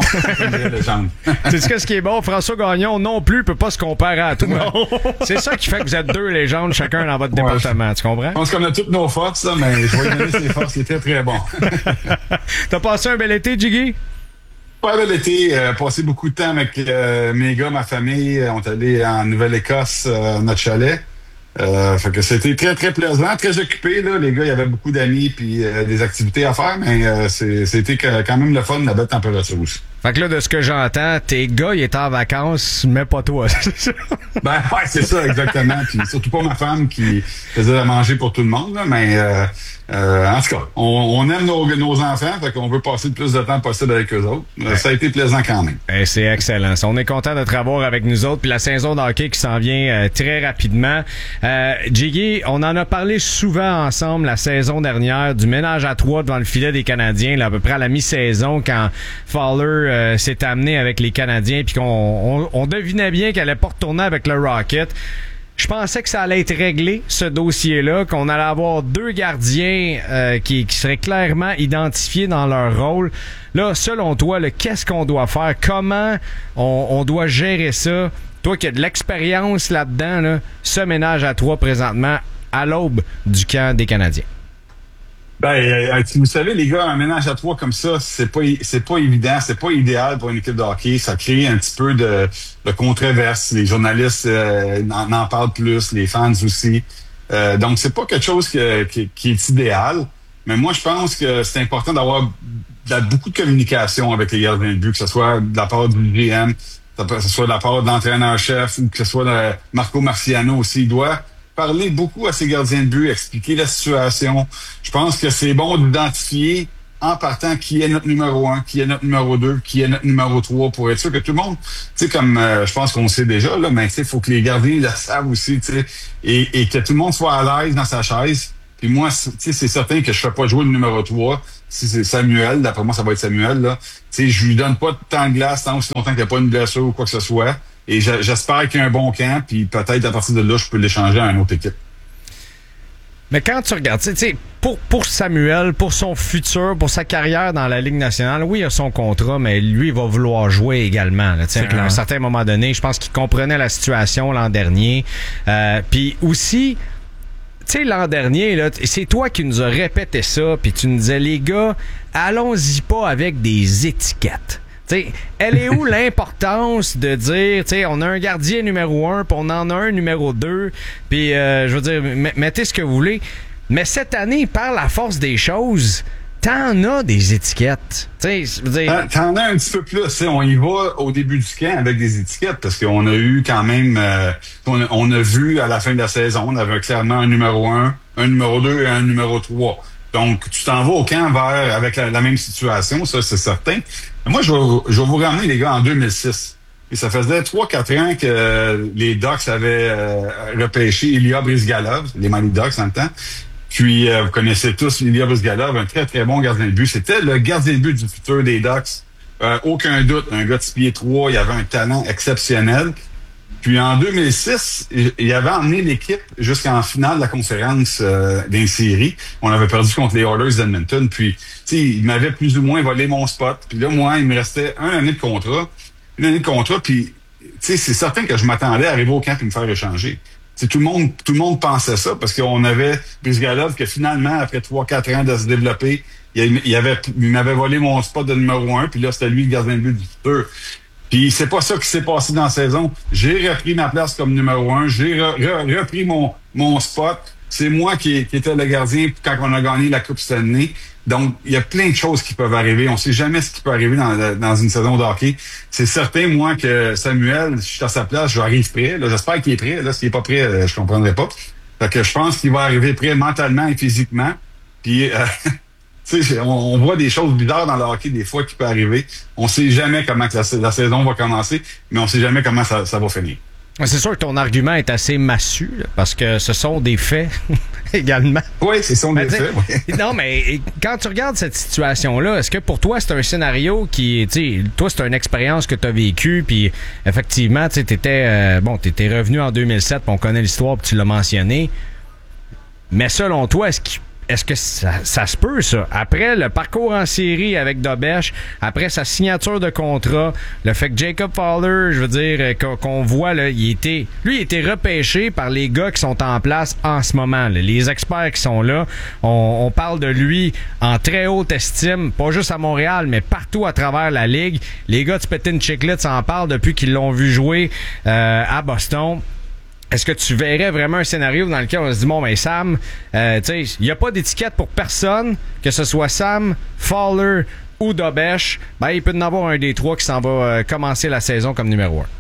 Tu sais ce qui est bon? François Gagnon non plus peut pas se comparer à toi. Non. C'est ça qui fait que vous êtes deux légendes, chacun dans votre département. Tu comprends? Je pense qu'on a toutes nos forces, là, mais je vais lui donner ses forces. Il était très bon. T'as passé un bel été, Jiggy? Pas bel été. Passé beaucoup de temps avec mes gars, ma famille. On est allé en Nouvelle-Écosse, notre chalet. Fait que c'était très, très plaisant, très occupé, là. Les gars, il y avait beaucoup d'amis puis des activités à faire, mais c'était quand même le fun, la belle température aussi. Fait que là, de ce que j'entends, tes gars, ils étaient en vacances, mais pas toi. Ben, ouais, c'est ça, exactement. Puis surtout pas ma femme qui faisait à manger pour tout le monde, là, mais en tout cas, on aime nos enfants, fait qu'on veut passer le plus de temps possible avec eux autres. Ouais. Ça a été plaisant quand même. C'est excellent. On est content de te revoir avec nous autres, puis la saison d'hockey qui s'en vient très rapidement. Jiggy, on en a parlé souvent ensemble la saison dernière du ménage à 3 devant le filet des Canadiens, là, à peu près à la mi-saison, quand Fowler s'est amené avec les Canadiens, puis qu'on devinait bien qu'elle allait pas retourner avec le Rocket. Je pensais que ça allait être réglé, ce dossier-là, qu'on allait avoir deux gardiens qui seraient clairement identifiés dans leur rôle. Là, selon toi, qu'est-ce qu'on doit faire? Comment on doit gérer ça? Toi qui as de l'expérience là-dedans, là, ce ménage à 3 présentement à l'aube du camp des Canadiens. Ben, vous savez, les gars, un ménage à 3 comme ça, c'est pas évident, c'est pas idéal pour une équipe de hockey. Ça crée un petit peu de controverse. Les journalistes en parlent plus, les fans aussi. Donc, c'est pas quelque chose qui est idéal. Mais moi, je pense que c'est important d'avoir beaucoup de communication avec les gardiens de but, que ce soit de la part du GM, que ce soit de la part de l'entraîneur-chef, ou que ce soit de Marco Marciano aussi. Il doit parler beaucoup à ses gardiens de but, expliquer la situation. Je pense que c'est bon d'identifier en partant qui est notre numéro 1, qui est notre numéro 2, qui est notre numéro 3 pour être sûr que tout le monde, tu sais, comme je pense qu'on sait déjà, là, mais tu sais, il faut que les gardiens le savent aussi, tu sais, et que tout le monde soit à l'aise dans sa chaise. Puis moi, tu sais, c'est certain que je ne fais pas jouer le numéro 3. Si c'est Samuel, d'après moi, ça va être Samuel, là. Tu sais, je lui donne pas de temps de glace tant aussi longtemps qu'il n'y a pas une blessure ou quoi que ce soit. Et j'espère qu'il y a un bon camp, puis peut-être à partir de là, je peux l'échanger à une autre équipe. Mais quand tu regardes, tu sais, pour Samuel, pour son futur, pour sa carrière dans la Ligue nationale, oui, il a son contrat, mais lui, il va vouloir jouer également. Là, à un certain moment donné, je pense qu'il comprenait la situation l'an dernier. Puis aussi, tu sais, l'an dernier, là, c'est toi qui nous as répété ça, puis tu nous disais, les gars, allons-y pas avec des étiquettes. T'sais, elle est où l'importance de dire, on a un gardien numéro 1, puis on en a un numéro 2, puis je veux dire, mettez ce que vous voulez. Mais cette année, par la force des choses, t'en as des étiquettes. T'en as un petit peu plus. On y va au début du camp avec des étiquettes parce qu'on a eu quand même... on a vu à la fin de la saison, on avait clairement un numéro 1, un numéro 2 et un numéro 3. Donc, tu t'en vas au camp avec la même situation, ça, c'est certain. Mais moi, je vais vous ramener, les gars, en 2006. Et ça faisait 3-4 ans que les Ducks avaient repêché Ilya Bryzgalov, les Mighty Ducks en même temps. Puis, vous connaissez tous Ilya Bryzgalov, un très, très bon gardien de but. C'était le gardien de but du futur des Ducks. Aucun doute, un gars de 6 pieds 3, il avait un talent exceptionnel. Puis en 2006, il avait emmené l'équipe jusqu'en finale de la conférence des séries. On avait perdu contre les Oilers d'Edmonton. Puis, tu sais, il m'avait plus ou moins volé mon spot. Puis là, moi, il me restait une année de contrat. Puis, tu sais, c'est certain que je m'attendais à arriver au camp et me faire échanger. T'sais, tout le monde pensait ça parce qu'on avait Bryzgalov que finalement, après 3-4 ans de se développer, il m'avait volé mon spot de numéro 1. Puis là, c'était lui le gardien de but du futur. Puis c'est pas ça qui s'est passé dans la saison. J'ai repris ma place comme numéro 1. J'ai repris mon spot. C'est moi qui étais le gardien quand on a gagné la Coupe Stanley. Donc, il y a plein de choses qui peuvent arriver. On sait jamais ce qui peut arriver dans une saison de hockey. C'est certain, moi, que Samuel, je suis à sa place, j'arrive prêt. Là, j'espère qu'il est prêt. Là, s'il est pas prêt, je comprendrai pas. Fait que je pense qu'il va arriver prêt mentalement et physiquement. Puis, tu sais, on voit des choses bizarres dans le hockey des fois qui peut arriver. On sait jamais comment que la saison va commencer, mais on sait jamais comment ça va finir. C'est sûr que ton argument est assez massu, là, parce que ce sont des faits également. Oui, ce sont des faits. Oui. Non, mais quand tu regardes cette situation-là, est-ce que pour toi, c'est un scénario qui, tu sais, toi, c'est une expérience que tu as vécue, puis effectivement, tu sais, t'étais revenu en 2007, puis on connaît l'histoire, puis tu l'as mentionné. Mais selon toi, est-ce que ça se peut, ça? Après le parcours en série avec Dobeš, après sa signature de contrat, le fait que Jacob Fowler, je veux dire, qu'on voit, là, il était repêché par les gars qui sont en place en ce moment, là, les experts qui sont là. On parle de lui en très haute estime, pas juste à Montréal, mais partout à travers la Ligue. Les gars de Spittin' Chiclets s'en parlent depuis qu'ils l'ont vu jouer à Boston. Est-ce que tu verrais vraiment un scénario dans lequel on se dit, bon, ben Sam, tu sais, il n'y a pas d'étiquette pour personne, que ce soit Sam, Fowler ou Dobeš, ben il peut y en avoir un des trois qui s'en va commencer la saison comme numéro 1.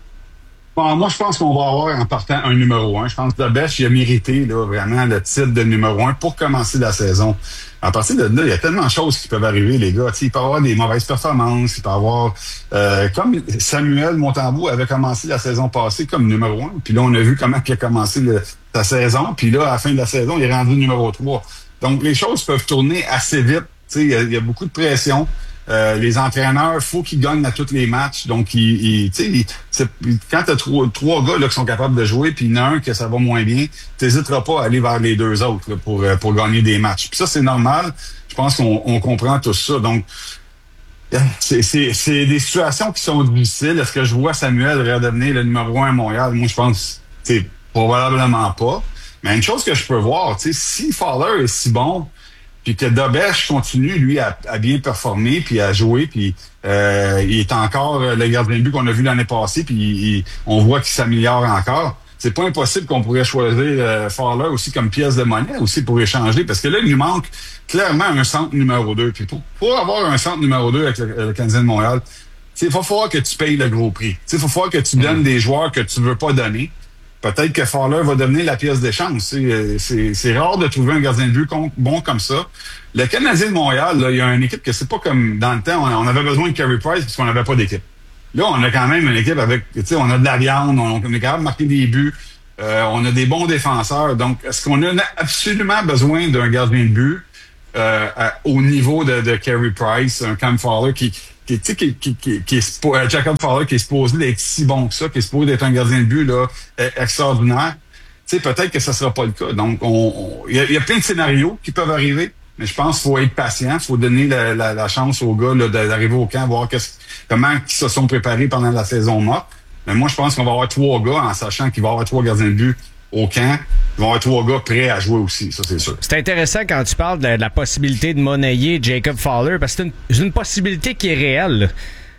Bon, moi, je pense qu'on va avoir en partant un numéro 1. Je pense que Dobeš, il a mérité là, vraiment le titre de numéro 1 pour commencer la saison. À partir de là, il y a tellement de choses qui peuvent arriver, les gars. T'sais, il peut y avoir des mauvaises performances, il peut y avoir... comme Samuel Montembeault avait commencé la saison passée comme numéro 1, puis là, on a vu comment il a commencé sa saison, puis là, à la fin de la saison, il est rendu numéro 3. Donc, les choses peuvent tourner assez vite. Il y a beaucoup de pression. Les entraîneurs, faut qu'ils gagnent à tous les matchs. Donc, quand t'as trois gars là, qui sont capables de jouer, puis il y en a un que ça va moins bien, t'hésiteras pas à aller vers les deux autres là, pour gagner des matchs. Puis ça, c'est normal. Je pense qu'on comprend tout ça. Donc, c'est des situations qui sont difficiles. Est-ce que je vois Samuel redevenir le numéro 1 à Montréal? Moi, je pense probablement pas. Mais une chose que je peux voir, si Fowler est si bon, puis que Dobeš continue, lui, à bien performer, puis à jouer, puis il est encore le gardien de but qu'on a vu l'année passée, puis on voit qu'il s'améliore encore. C'est pas impossible qu'on pourrait choisir Fowler aussi comme pièce de monnaie, aussi pour échanger, parce que là, il nous manque clairement un centre numéro 2. Puis pour avoir un centre numéro 2 avec le Canadien de Montréal, il va falloir que tu payes le gros prix. Il va falloir que tu donnes des joueurs que tu veux pas donner. Peut-être que Fowler va devenir la pièce d'échange. C'est rare de trouver un gardien de but bon comme ça. Le Canadien de Montréal, là, il y a une équipe que c'est pas comme dans le temps. On avait besoin de Carey Price parce qu'on n'avait pas d'équipe. Là, on a quand même une équipe avec, on a de la viande, on est capable de marquer des buts, on a des bons défenseurs. Donc, est-ce qu'on a absolument besoin d'un gardien de but au niveau de Carey Price, un Cam Fowler qui est Jacob Fowler qui est supposé d'être si bon que ça, qui est supposé d'être un gardien de but là, extraordinaire. Peut-être que ça sera pas le cas. Donc, il y a plein de scénarios qui peuvent arriver, mais je pense qu'il faut être patient, il faut donner la chance aux gars là, d'arriver au camp, voir comment ils se sont préparés pendant la saison morte. Mais moi, je pense qu'on va avoir 3 gars, en sachant qu'il va y avoir 3 gardiens de but au camp. Il va y avoir 3 gars prêts à jouer aussi, ça c'est sûr. C'est intéressant quand tu parles de la possibilité de monnayer Jacob Fowler, parce que c'est une possibilité qui est réelle.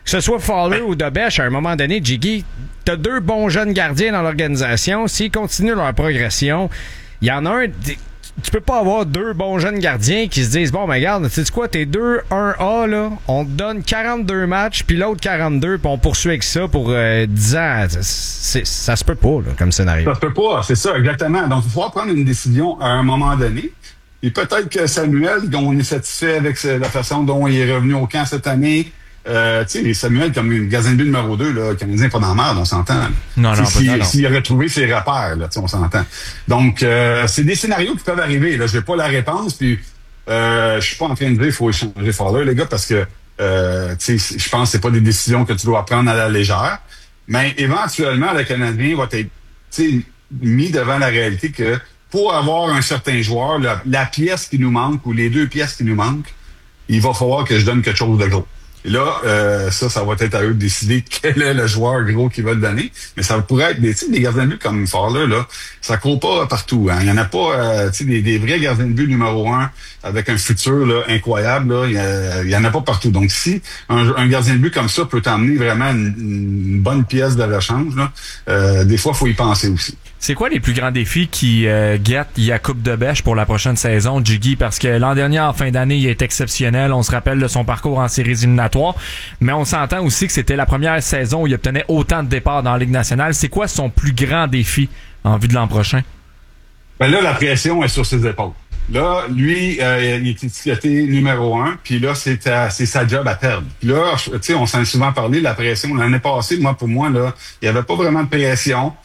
que ce soit Fowler ou Dobèche, à un moment donné, Jiggy, t'as 2 bons jeunes gardiens dans l'organisation. S'ils continuent leur progression, il y en a un... Tu peux pas avoir 2 bons jeunes gardiens qui se disent, bon, mais regarde, tu sais quoi, t'es 2-1A, là, on te donne 42 matchs, puis l'autre 42, puis on poursuit avec ça pour 10 ans. Ça se peut pas, là, comme scénario. Ça se peut pas, c'est ça, exactement. Donc, il faut prendre une décision à un moment donné. Et peut-être que Samuel, on est satisfait avec la façon dont il est revenu au camp cette année. Tu sais, Samuel, comme une gardien de but numéro 2, là, le Canadien pas dans la merde, on s'entend. Non, s'il a retrouvé ses repères, là, on s'entend. Donc, c'est des scénarios qui peuvent arriver. Là, je n'ai pas la réponse, puis je suis pas en train de dire qu'il faut échanger Fowler, les gars, parce que je pense que c'est pas des décisions que tu dois prendre à la légère. Mais éventuellement, le Canadien va être mis devant la réalité que pour avoir un certain joueur, la pièce qui nous manque ou les 2 pièces qui nous manquent, il va falloir que je donne quelque chose de gros. Et là, ça va être à eux de décider quel est le joueur gros qu'ils veulent donner. Mais ça pourrait être des gardiens de but comme Fowler, là, ça court pas partout. Hein. Il y en a pas des vrais gardiens de but numéro 1 avec un futur là, incroyable. Là, il y en a pas partout. Donc si un gardien de but comme ça peut t'emmener vraiment une bonne pièce de rechange, là, des fois, il faut y penser aussi. C'est quoi les plus grands défis qui guettent Jakub Dobèche pour la prochaine saison, Jiggy? Parce que l'an dernier, en fin d'année, il est exceptionnel. On se rappelle de son parcours en séries éliminatoires. Mais on s'entend aussi que c'était la première saison où il obtenait autant de départs dans la Ligue nationale. C'est quoi son plus grand défi en vue de l'an prochain? Ben là, la pression est sur ses épaules. Là, lui, il est étiqueté numéro 1, puis là, c'est sa job à perdre. Puis là, tu sais, on s'en est souvent parlé, la pression. L'année passée, pour moi, là, il n'y avait pas vraiment de pression.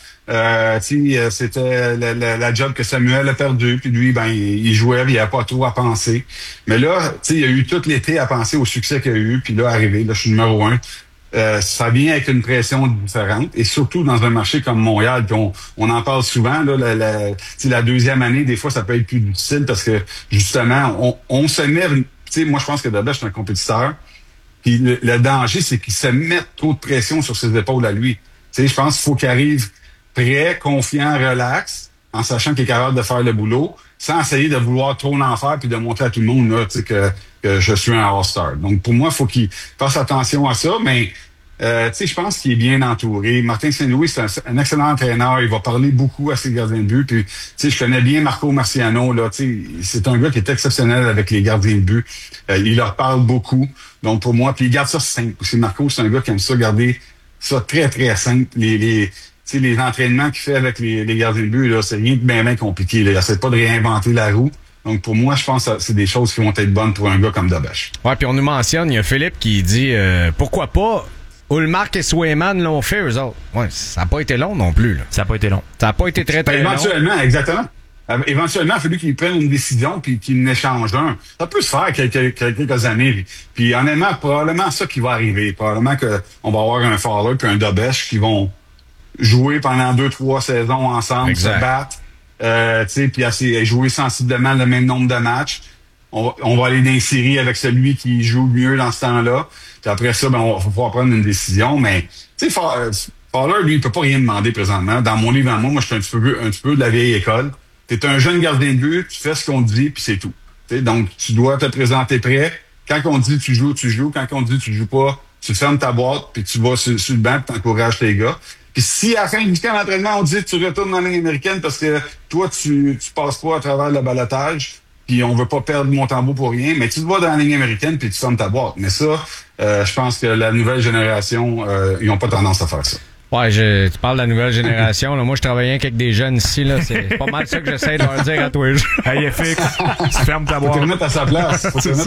C'était la job que Samuel a perdu, puis lui, il jouait, il n'y avait pas trop à penser. Mais là, il y a eu tout l'été à penser au succès qu'il y a eu, puis là, arrivé, là, je suis numéro 1. Ça vient avec une pression différente, et surtout dans un marché comme Montréal, puis on en parle souvent, là, la deuxième année, des fois, ça peut être plus difficile parce que, justement, on se met, moi, je pense que Dobèche, je suis un compétiteur, puis le danger, c'est qu'il se mette trop de pression sur ses épaules à lui. Je pense qu'il faut qu'il arrive prêt, confiant, relax, en sachant qu'il est capable de faire le boulot, sans essayer de vouloir trop en faire puis de montrer à tout le monde là, que je suis un All-Star. Donc, pour moi, il faut qu'il fasse attention à ça, mais je pense qu'il est bien entouré. Martin Saint-Louis, c'est un excellent entraîneur. Il va parler beaucoup à ses gardiens de but. Puis, je connais bien Marco Marciano. Là, c'est un gars qui est exceptionnel avec les gardiens de but. Il leur parle beaucoup. Donc, pour moi, puis il garde ça simple. Marco, c'est un gars qui aime ça garder ça très, très simple. Les entraînements qu'il fait avec les gardiens de but, là, c'est rien de bien compliqué. Là. Il essaie pas de réinventer la roue. Donc, pour moi, je pense que c'est des choses qui vont être bonnes pour un gars comme Dobèche. Ouais, puis on nous mentionne, il y a Philippe qui dit pourquoi pas Ullmark et Swayman l'ont fait, eux autres. Ouais, ça n'a pas été long non plus. Là. Ça n'a pas été long. Ça n'a pas été très, très long. Éventuellement, exactement. Éventuellement, il a fallu qu'ils prennent une décision puis qu'ils n'échangent un. Ça peut se faire quelques années. Puis honnêtement, probablement ça qui va arriver. Probablement qu'on va avoir un Fowler puis un Dobèche qui vont jouer pendant 2-3 saisons ensemble, exact. Se battre, puis jouer sensiblement le même nombre de matchs. On va aller dans les séries avec celui qui joue mieux dans ce temps-là. Puis après ça, on va pouvoir prendre une décision. Mais tu sais, Fowler, lui, il peut pas rien demander présentement. Dans mon livre, moi, je suis un petit peu de la vieille école. T'es un jeune gardien de but, tu fais ce qu'on te dit, puis c'est tout. T'sais, donc, tu dois te présenter prêt. Quand on dit tu joues, tu joues. Quand on dit tu joues pas, tu fermes ta boîte, puis tu vas sur le banc, puis t'encourages tes gars. Puis si à la fin du camp d'entraînement, on dit tu retournes dans la Ligue américaine parce que toi, tu passes pas à travers le balotage, puis on veut pas perdre mon tambour pour rien, mais tu te vas dans la Ligue américaine, puis tu fermes ta boîte. Mais ça, je pense que la nouvelle génération, ils n'ont pas tendance à faire ça. Ouais, tu parles de la nouvelle génération. Là. Moi, je travaillais avec des jeunes ici. Là. C'est pas mal ça que j'essaie de leur dire à tous les jours. Hey, FX, tu fermes ta boîte. Faut te remettre à sa place.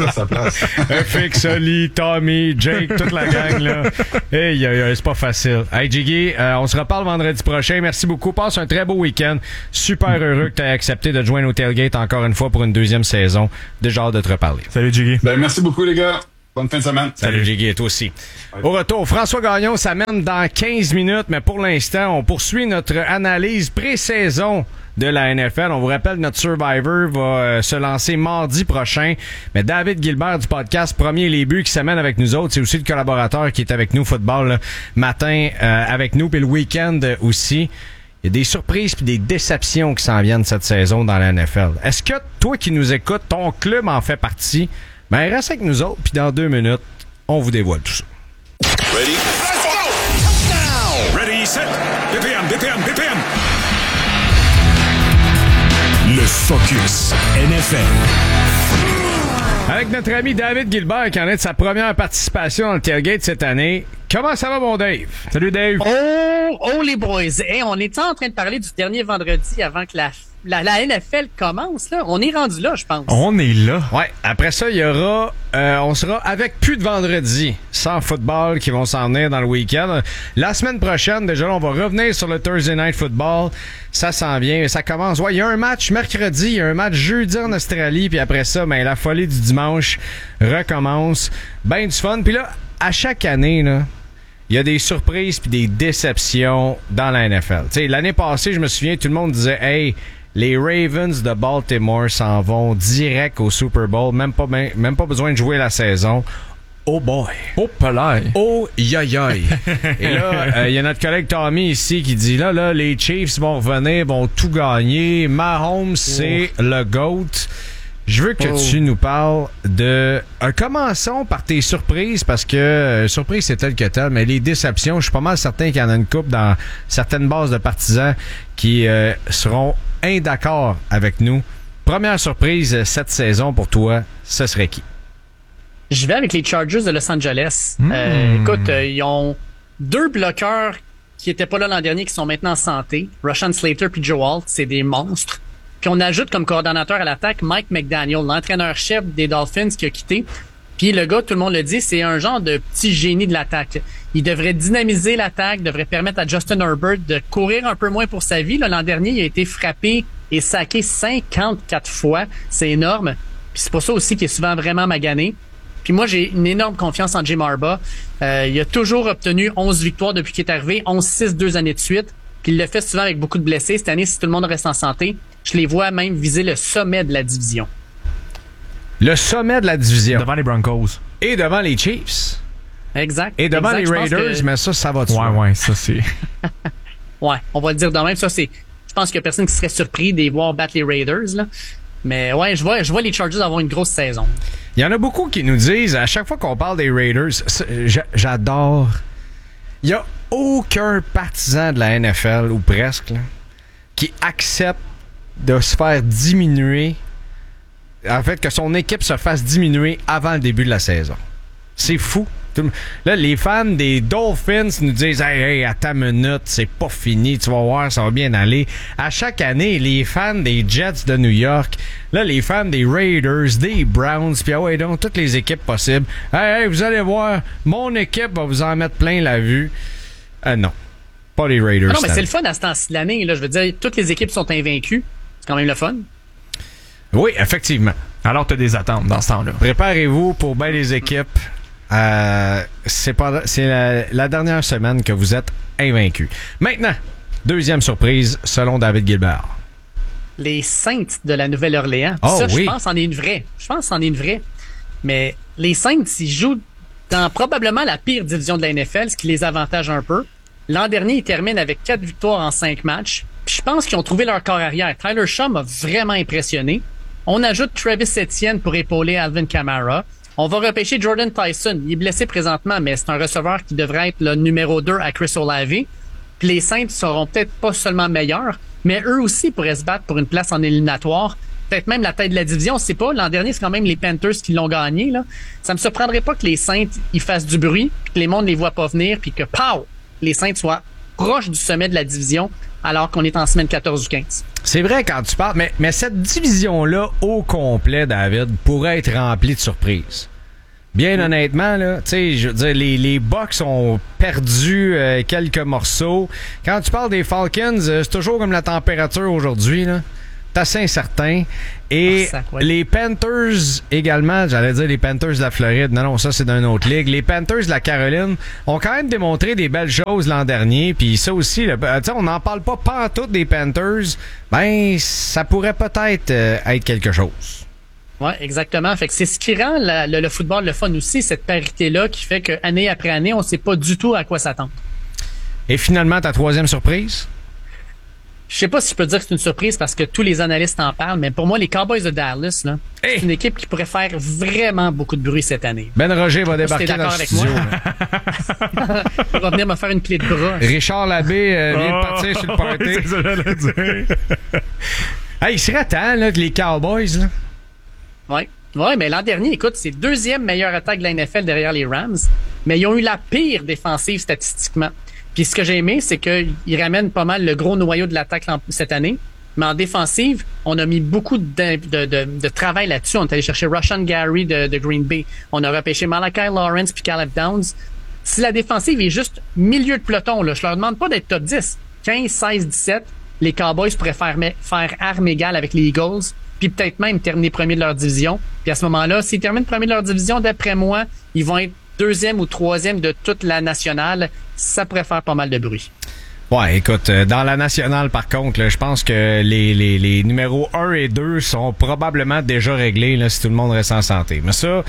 FX, Oli, Tommy, Jake, toute la gang. Là. Hey, c'est pas facile. Hey, Jiggy, on se reparle vendredi prochain. Merci beaucoup. Passe un très beau week-end. Super heureux que tu aies accepté de te joindre au Tailgate encore une fois pour une deuxième saison. Déjà hâte de te reparler. Salut, Jiggy. Merci beaucoup, les gars. Bonne fin de semaine. Salut Jiggy, et toi aussi. Au retour, François Gagnon s'amène dans 15 minutes, mais pour l'instant, on poursuit notre analyse pré-saison de la NFL. On vous rappelle, notre Survivor va se lancer mardi prochain. Mais David Gilbert du podcast Premier les buts qui s'amène avec nous autres. C'est aussi le collaborateur qui est avec nous, football là, matin avec nous, puis le week-end aussi. Il y a des surprises puis des déceptions qui s'en viennent cette saison dans la NFL. Est-ce que toi qui nous écoutes, ton club en fait partie? Ben, reste avec nous autres, puis dans 2 minutes, on vous dévoile tout ça. Ready? Let's go! Ready, set, BPM, BPM, BPM. Le Focus NFL. Avec notre ami David Gilbert qui en est de sa première participation dans le tailgate cette année. Comment ça va, mon Dave? Salut, Dave. Oh les boys. Hey, on était en train de parler du dernier vendredi avant que la NFL commence, là. On est rendu là, je pense. On est là. Ouais. Après ça, il y aura... on sera avec plus de vendredi sans football qui vont s'en venir dans le week-end. La semaine prochaine, déjà, on va revenir sur le Thursday Night Football. Ça s'en vient. Ça commence. Ouais, il y a un match mercredi, il y a un match jeudi en Australie, puis après ça, ben la folie du dimanche recommence. Ben du fun. Puis là, à chaque année, là, il y a des surprises puis des déceptions dans la NFL. Tu sais, l'année passée, je me souviens, tout le monde disait « Hey, les Ravens de Baltimore s'en vont direct au Super Bowl, même pas besoin de jouer la saison. » Oh boy! Oh palais! Oh yoyoy! Et là, il y a notre collègue Tommy ici qui dit là, les Chiefs vont revenir, vont tout gagner. Mahomes, c'est le GOAT. Je veux que tu nous parles de... commençons par tes surprises, parce que surprise c'est tel que tel, mais les déceptions, je suis pas mal certain qu'il y en a une couple dans certaines bases de partisans qui seront indaccords avec nous. Première surprise cette saison pour toi, ce serait qui? Je vais avec les Chargers de Los Angeles. Écoute, ils ont 2 bloqueurs qui étaient pas là l'an dernier, qui sont maintenant en santé. Rashawn Slater puis Joe Alt, c'est des monstres. Puis on ajoute comme coordonnateur à l'attaque Mike McDaniel, l'entraîneur-chef des Dolphins qui a quitté. Puis le gars, tout le monde le dit, c'est un genre de petit génie de l'attaque. Il devrait dynamiser l'attaque, devrait permettre à Justin Herbert de courir un peu moins pour sa vie. Là, l'an dernier, il a été frappé et saqué 54 fois. C'est énorme. Puis c'est pour ça aussi qu'il est souvent vraiment magané. Puis moi, j'ai une énorme confiance en Jim Harbaugh. Il a toujours obtenu 11 victoires depuis qu'il est arrivé, 11-6 2 années de suite. Puis il le fait souvent avec beaucoup de blessés. Cette année, si tout le monde reste en santé, je les vois même viser le sommet de la division. Le sommet de la division. Devant les Broncos. Et devant les Chiefs. Exact. Et devant les Raiders, mais ça va de soi. Ouais, ça c'est... Ouais, on va le dire de même. Ça, c'est... Je pense qu'il y a personne qui serait surpris de les voir battre les Raiders, là. Mais ouais, je vois les Chargers avoir une grosse saison. Il y en a beaucoup qui nous disent, à chaque fois qu'on parle des Raiders, j'adore. Il n'y a aucun partisan de la NFL, ou presque, là, qui accepte de se faire diminuer, en fait, que son équipe se fasse diminuer avant le début de la saison. C'est fou. Là, les fans des Dolphins nous disent « Hey, attends une minute, c'est pas fini, tu vas voir, ça va bien aller. » À chaque année, les fans des Jets de New York, là, les fans des Raiders, des Browns, puis donc, toutes les équipes possibles. « Hey, vous allez voir, mon équipe va vous en mettre plein la vue. » Non, pas les Raiders. Ah non, mais c'est le fun à ce temps-ci de l'année. Là, je veux dire, toutes les équipes sont invaincues. C'est quand même le fun. Oui, effectivement. Alors, tu as des attentes dans ce temps-là. Préparez-vous pour bien les équipes. C'est la dernière semaine que vous êtes invaincus. Maintenant, deuxième surprise, selon David Gilbert. Les Saints de la Nouvelle-Orléans. Oh, ça, oui. Je pense c'en est une vraie. Mais les Saints, ils jouent dans probablement la pire division de la NFL, ce qui les avantage un peu. L'an dernier, ils terminent avec 4 victoires en 5 matchs. Puis je pense qu'ils ont trouvé leur corps arrière. Tyler Shaw m'a vraiment impressionné. On ajoute Travis Etienne pour épauler Alvin Kamara. On va repêcher Jordan Tyson. Il est blessé présentement, mais c'est un receveur qui devrait être le numéro 2 à Chris Olave. Puis les Saints seront peut-être pas seulement meilleurs, mais eux aussi pourraient se battre pour une place en éliminatoire. Peut-être même la tête de la division, on sait pas. L'an dernier, c'est quand même les Panthers qui l'ont gagné, là. Ça me surprendrait pas que les Saints, ils fassent du bruit, puis que les mondes les voient pas venir, puis que, pow! Les Saints soient proches du sommet de la division, alors qu'on est en semaine 14 ou 15. C'est vrai quand tu parles, mais cette division-là, au complet, David, pourrait être remplie de surprises. Bien honnêtement, là, tu sais, je veux dire, les Bucks ont perdu quelques morceaux. Quand tu parles des Falcons, c'est toujours comme la température aujourd'hui, là. C'est assez incertain. Et les Panthers également, j'allais dire les Panthers de la Floride. Non, ça, c'est d'une autre ligue. Les Panthers de la Caroline ont quand même démontré des belles choses l'an dernier. Puis ça aussi, on n'en parle pas pantoute des Panthers. Ben, ça pourrait peut-être être quelque chose. Ouais, exactement. Fait que c'est ce qui rend le football le fun aussi, cette parité-là qui fait que année après année, on ne sait pas du tout à quoi s'attendre. Et finalement, ta troisième surprise? Je sais pas si je peux dire que c'est une surprise parce que tous les analystes en parlent, mais pour moi, les Cowboys de Dallas, là, Hey! c'est une équipe qui pourrait faire vraiment beaucoup de bruit cette année. Ben Roger va Je sais pas si débarquer t'es dans le d'accord avec studio. moi. là. Il va venir me faire une clé de bras. Richard Labbé vient de partir sur le party. C'est ça que j'allais dire. Hey, il serait temps là, que les Cowboys, là. Ouais, mais l'an dernier, écoute, c'est le 2e meilleure attaque de la NFL derrière les Rams, mais ils ont eu la pire défensive statistiquement. Puis ce que j'ai aimé, c'est qu'ils ramènent pas mal le gros noyau de l'attaque cette année. Mais en défensive, on a mis beaucoup de travail là-dessus. On est allé chercher Rashan Gary de Green Bay. On a repêché Malachi Lawrence puis Caleb Downs. Si la défensive est juste milieu de peloton, là, je leur demande pas d'être top 10. 15, 16, 17, les Cowboys pourraient faire arme égale avec les Eagles, puis peut-être même terminer premier de leur division. Puis à ce moment-là, s'ils terminent premier de leur division, d'après moi, ils vont être 2e ou 3e de toute la nationale. Ça pourrait faire pas mal de bruit. Ouais, écoute, dans la nationale, par contre, là, je pense que les numéros 1 et 2 sont probablement déjà réglés là, si tout le monde reste en santé. Mais ça,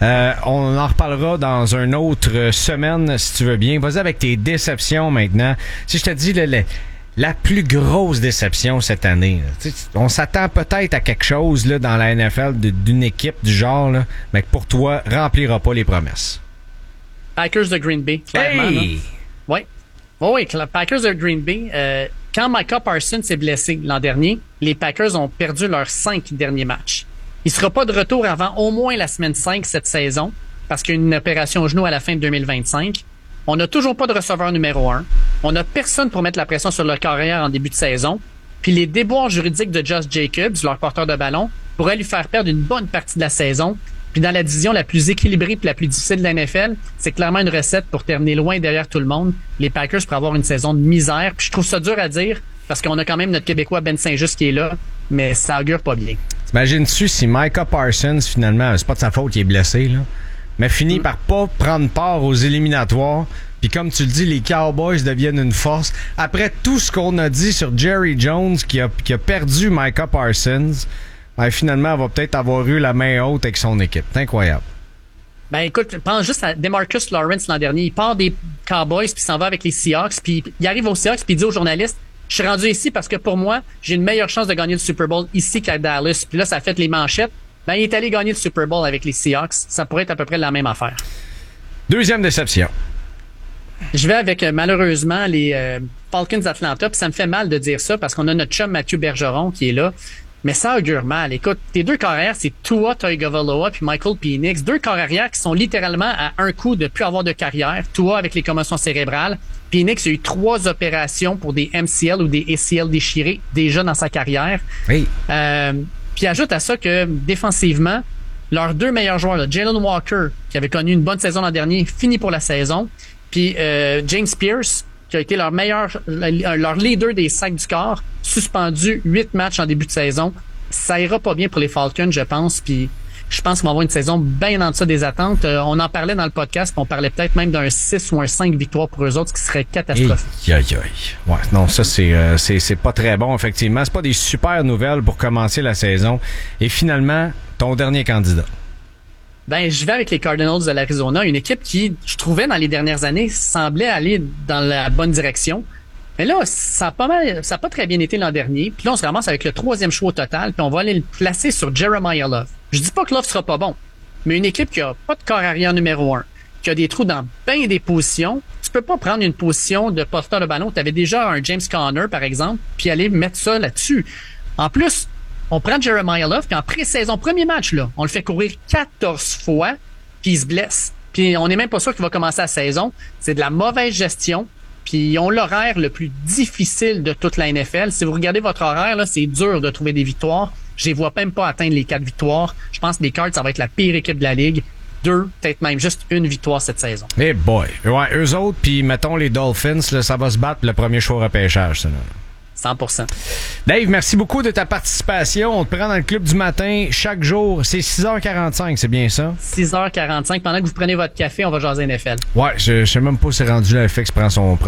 on en reparlera dans une autre semaine, si tu veux bien. Vas-y avec tes déceptions maintenant. Si je te dis la plus grosse déception cette année, là, on s'attend peut-être à quelque chose là, dans la NFL d'une équipe du genre, là, mais que pour toi, remplira pas les promesses. Packers de Green Bay, clairement. Hey! Oui. Oui, Packers de Green Bay. Quand Micah Parsons s'est blessé l'an dernier, les Packers ont perdu leurs 5 derniers matchs. Il sera pas de retour avant au moins la semaine 5 cette saison, parce qu'il y a une opération au genou à la fin de 2025. On n'a toujours pas de receveur numéro 1. On n'a personne pour mettre la pression sur leur carrière en début de saison. Puis les déboires juridiques de Josh Jacobs, leur porteur de ballon, pourraient lui faire perdre une bonne partie de la saison. Puis dans la division la plus équilibrée et la plus difficile de la NFL, c'est clairement une recette pour terminer loin derrière tout le monde. Les Packers pourraient avoir une saison de misère. Puis je trouve ça dur à dire parce qu'on a quand même notre Québécois Ben Saint-Just qui est là, mais ça augure pas bien. T'imagines-tu si Micah Parsons, finalement, c'est pas de sa faute qu'il est blessé, là, mais finit par pas prendre part aux éliminatoires, puis comme tu le dis, les Cowboys deviennent une force. Après tout ce qu'on a dit sur Jerry Jones qui a perdu Micah Parsons, ben, finalement, elle va peut-être avoir eu la main haute avec son équipe. C'est incroyable. Ben écoute, pense juste à DeMarcus Lawrence l'an dernier. Il part des Cowboys puis s'en va avec les Seahawks. Puis il arrive aux Seahawks puis il dit aux journalistes, je suis rendu ici parce que pour moi, j'ai une meilleure chance de gagner le Super Bowl ici qu'à Dallas. Puis là, ça a fait les manchettes. Ben il est allé gagner le Super Bowl avec les Seahawks. Ça pourrait être à peu près la même affaire. Deuxième déception. Je vais avec, malheureusement, les Falcons d'Atlanta. Puis ça me fait mal de dire ça parce qu'on a notre chum Mathieu Bergeron qui est là. Mais ça augure mal. Écoute, tes deux corps arrière, c'est Tua Tagovailoa puis Michael Penix. Deux corps arrière qui sont littéralement à un coup de plus avoir de carrière. Tua avec les commotions cérébrales. Penix a eu 3 opérations pour des MCL ou des ACL déchirés déjà dans sa carrière. Oui. Puis ajoute à ça que défensivement, leurs 2 meilleurs joueurs, là, Jalen Walker, qui avait connu une bonne saison l'an dernier, finit pour la saison. Puis James Pierce, qui a été leur leader des sacs du corps, suspendu 8 matchs en début de saison. Ça ira pas bien pour les Falcons, je pense. Puis je pense qu'on va avoir une saison bien en deçà des attentes. On en parlait dans le podcast, puis on parlait peut-être même d'un 6 ou un 5 victoires pour eux autres, ce qui serait catastrophique. Ouais, non, ça c'est pas très bon, effectivement. C'est pas des super nouvelles pour commencer la saison. Et finalement, ton dernier candidat. Ben, je vais avec les Cardinals de l'Arizona, une équipe qui, je trouvais dans les dernières années, semblait aller dans la bonne direction. Mais là, ça a pas très bien été l'an dernier. Puis là, on se ramasse avec le 3e choix au total, puis on va aller le placer sur Jeremiah Love. Je dis pas que Love sera pas bon, mais une équipe qui a pas de corps arrière numéro 1, qui a des trous dans bien des positions, tu peux pas prendre une position de porteur de ballon. Tu avais déjà un James Conner, par exemple, puis aller mettre ça là-dessus. En plus, on prend Jeremiah Love, puis en pré-saison, premier match, là, on le fait courir 14 fois, puis il se blesse. Puis on n'est même pas sûr qu'il va commencer la saison. C'est de la mauvaise gestion. Puis ils ont l'horaire le plus difficile de toute la NFL. Si vous regardez votre horaire, là, c'est dur de trouver des victoires. Je les vois même pas atteindre les 4 victoires. Je pense que les Cards, ça va être la pire équipe de la Ligue. 2, peut-être même juste une victoire cette saison. Eh boy. Ouais, eux autres, puis mettons les Dolphins, là, ça va se battre le premier choix au repêchage, ça, là. 100%. Dave, merci beaucoup de ta participation. On te prend dans le club du matin chaque jour. C'est 6h45, c'est bien ça? 6h45. Pendant que vous prenez votre café, on va jaser NFL. Ouais, je sais même pas si c'est rendu là, FX prend son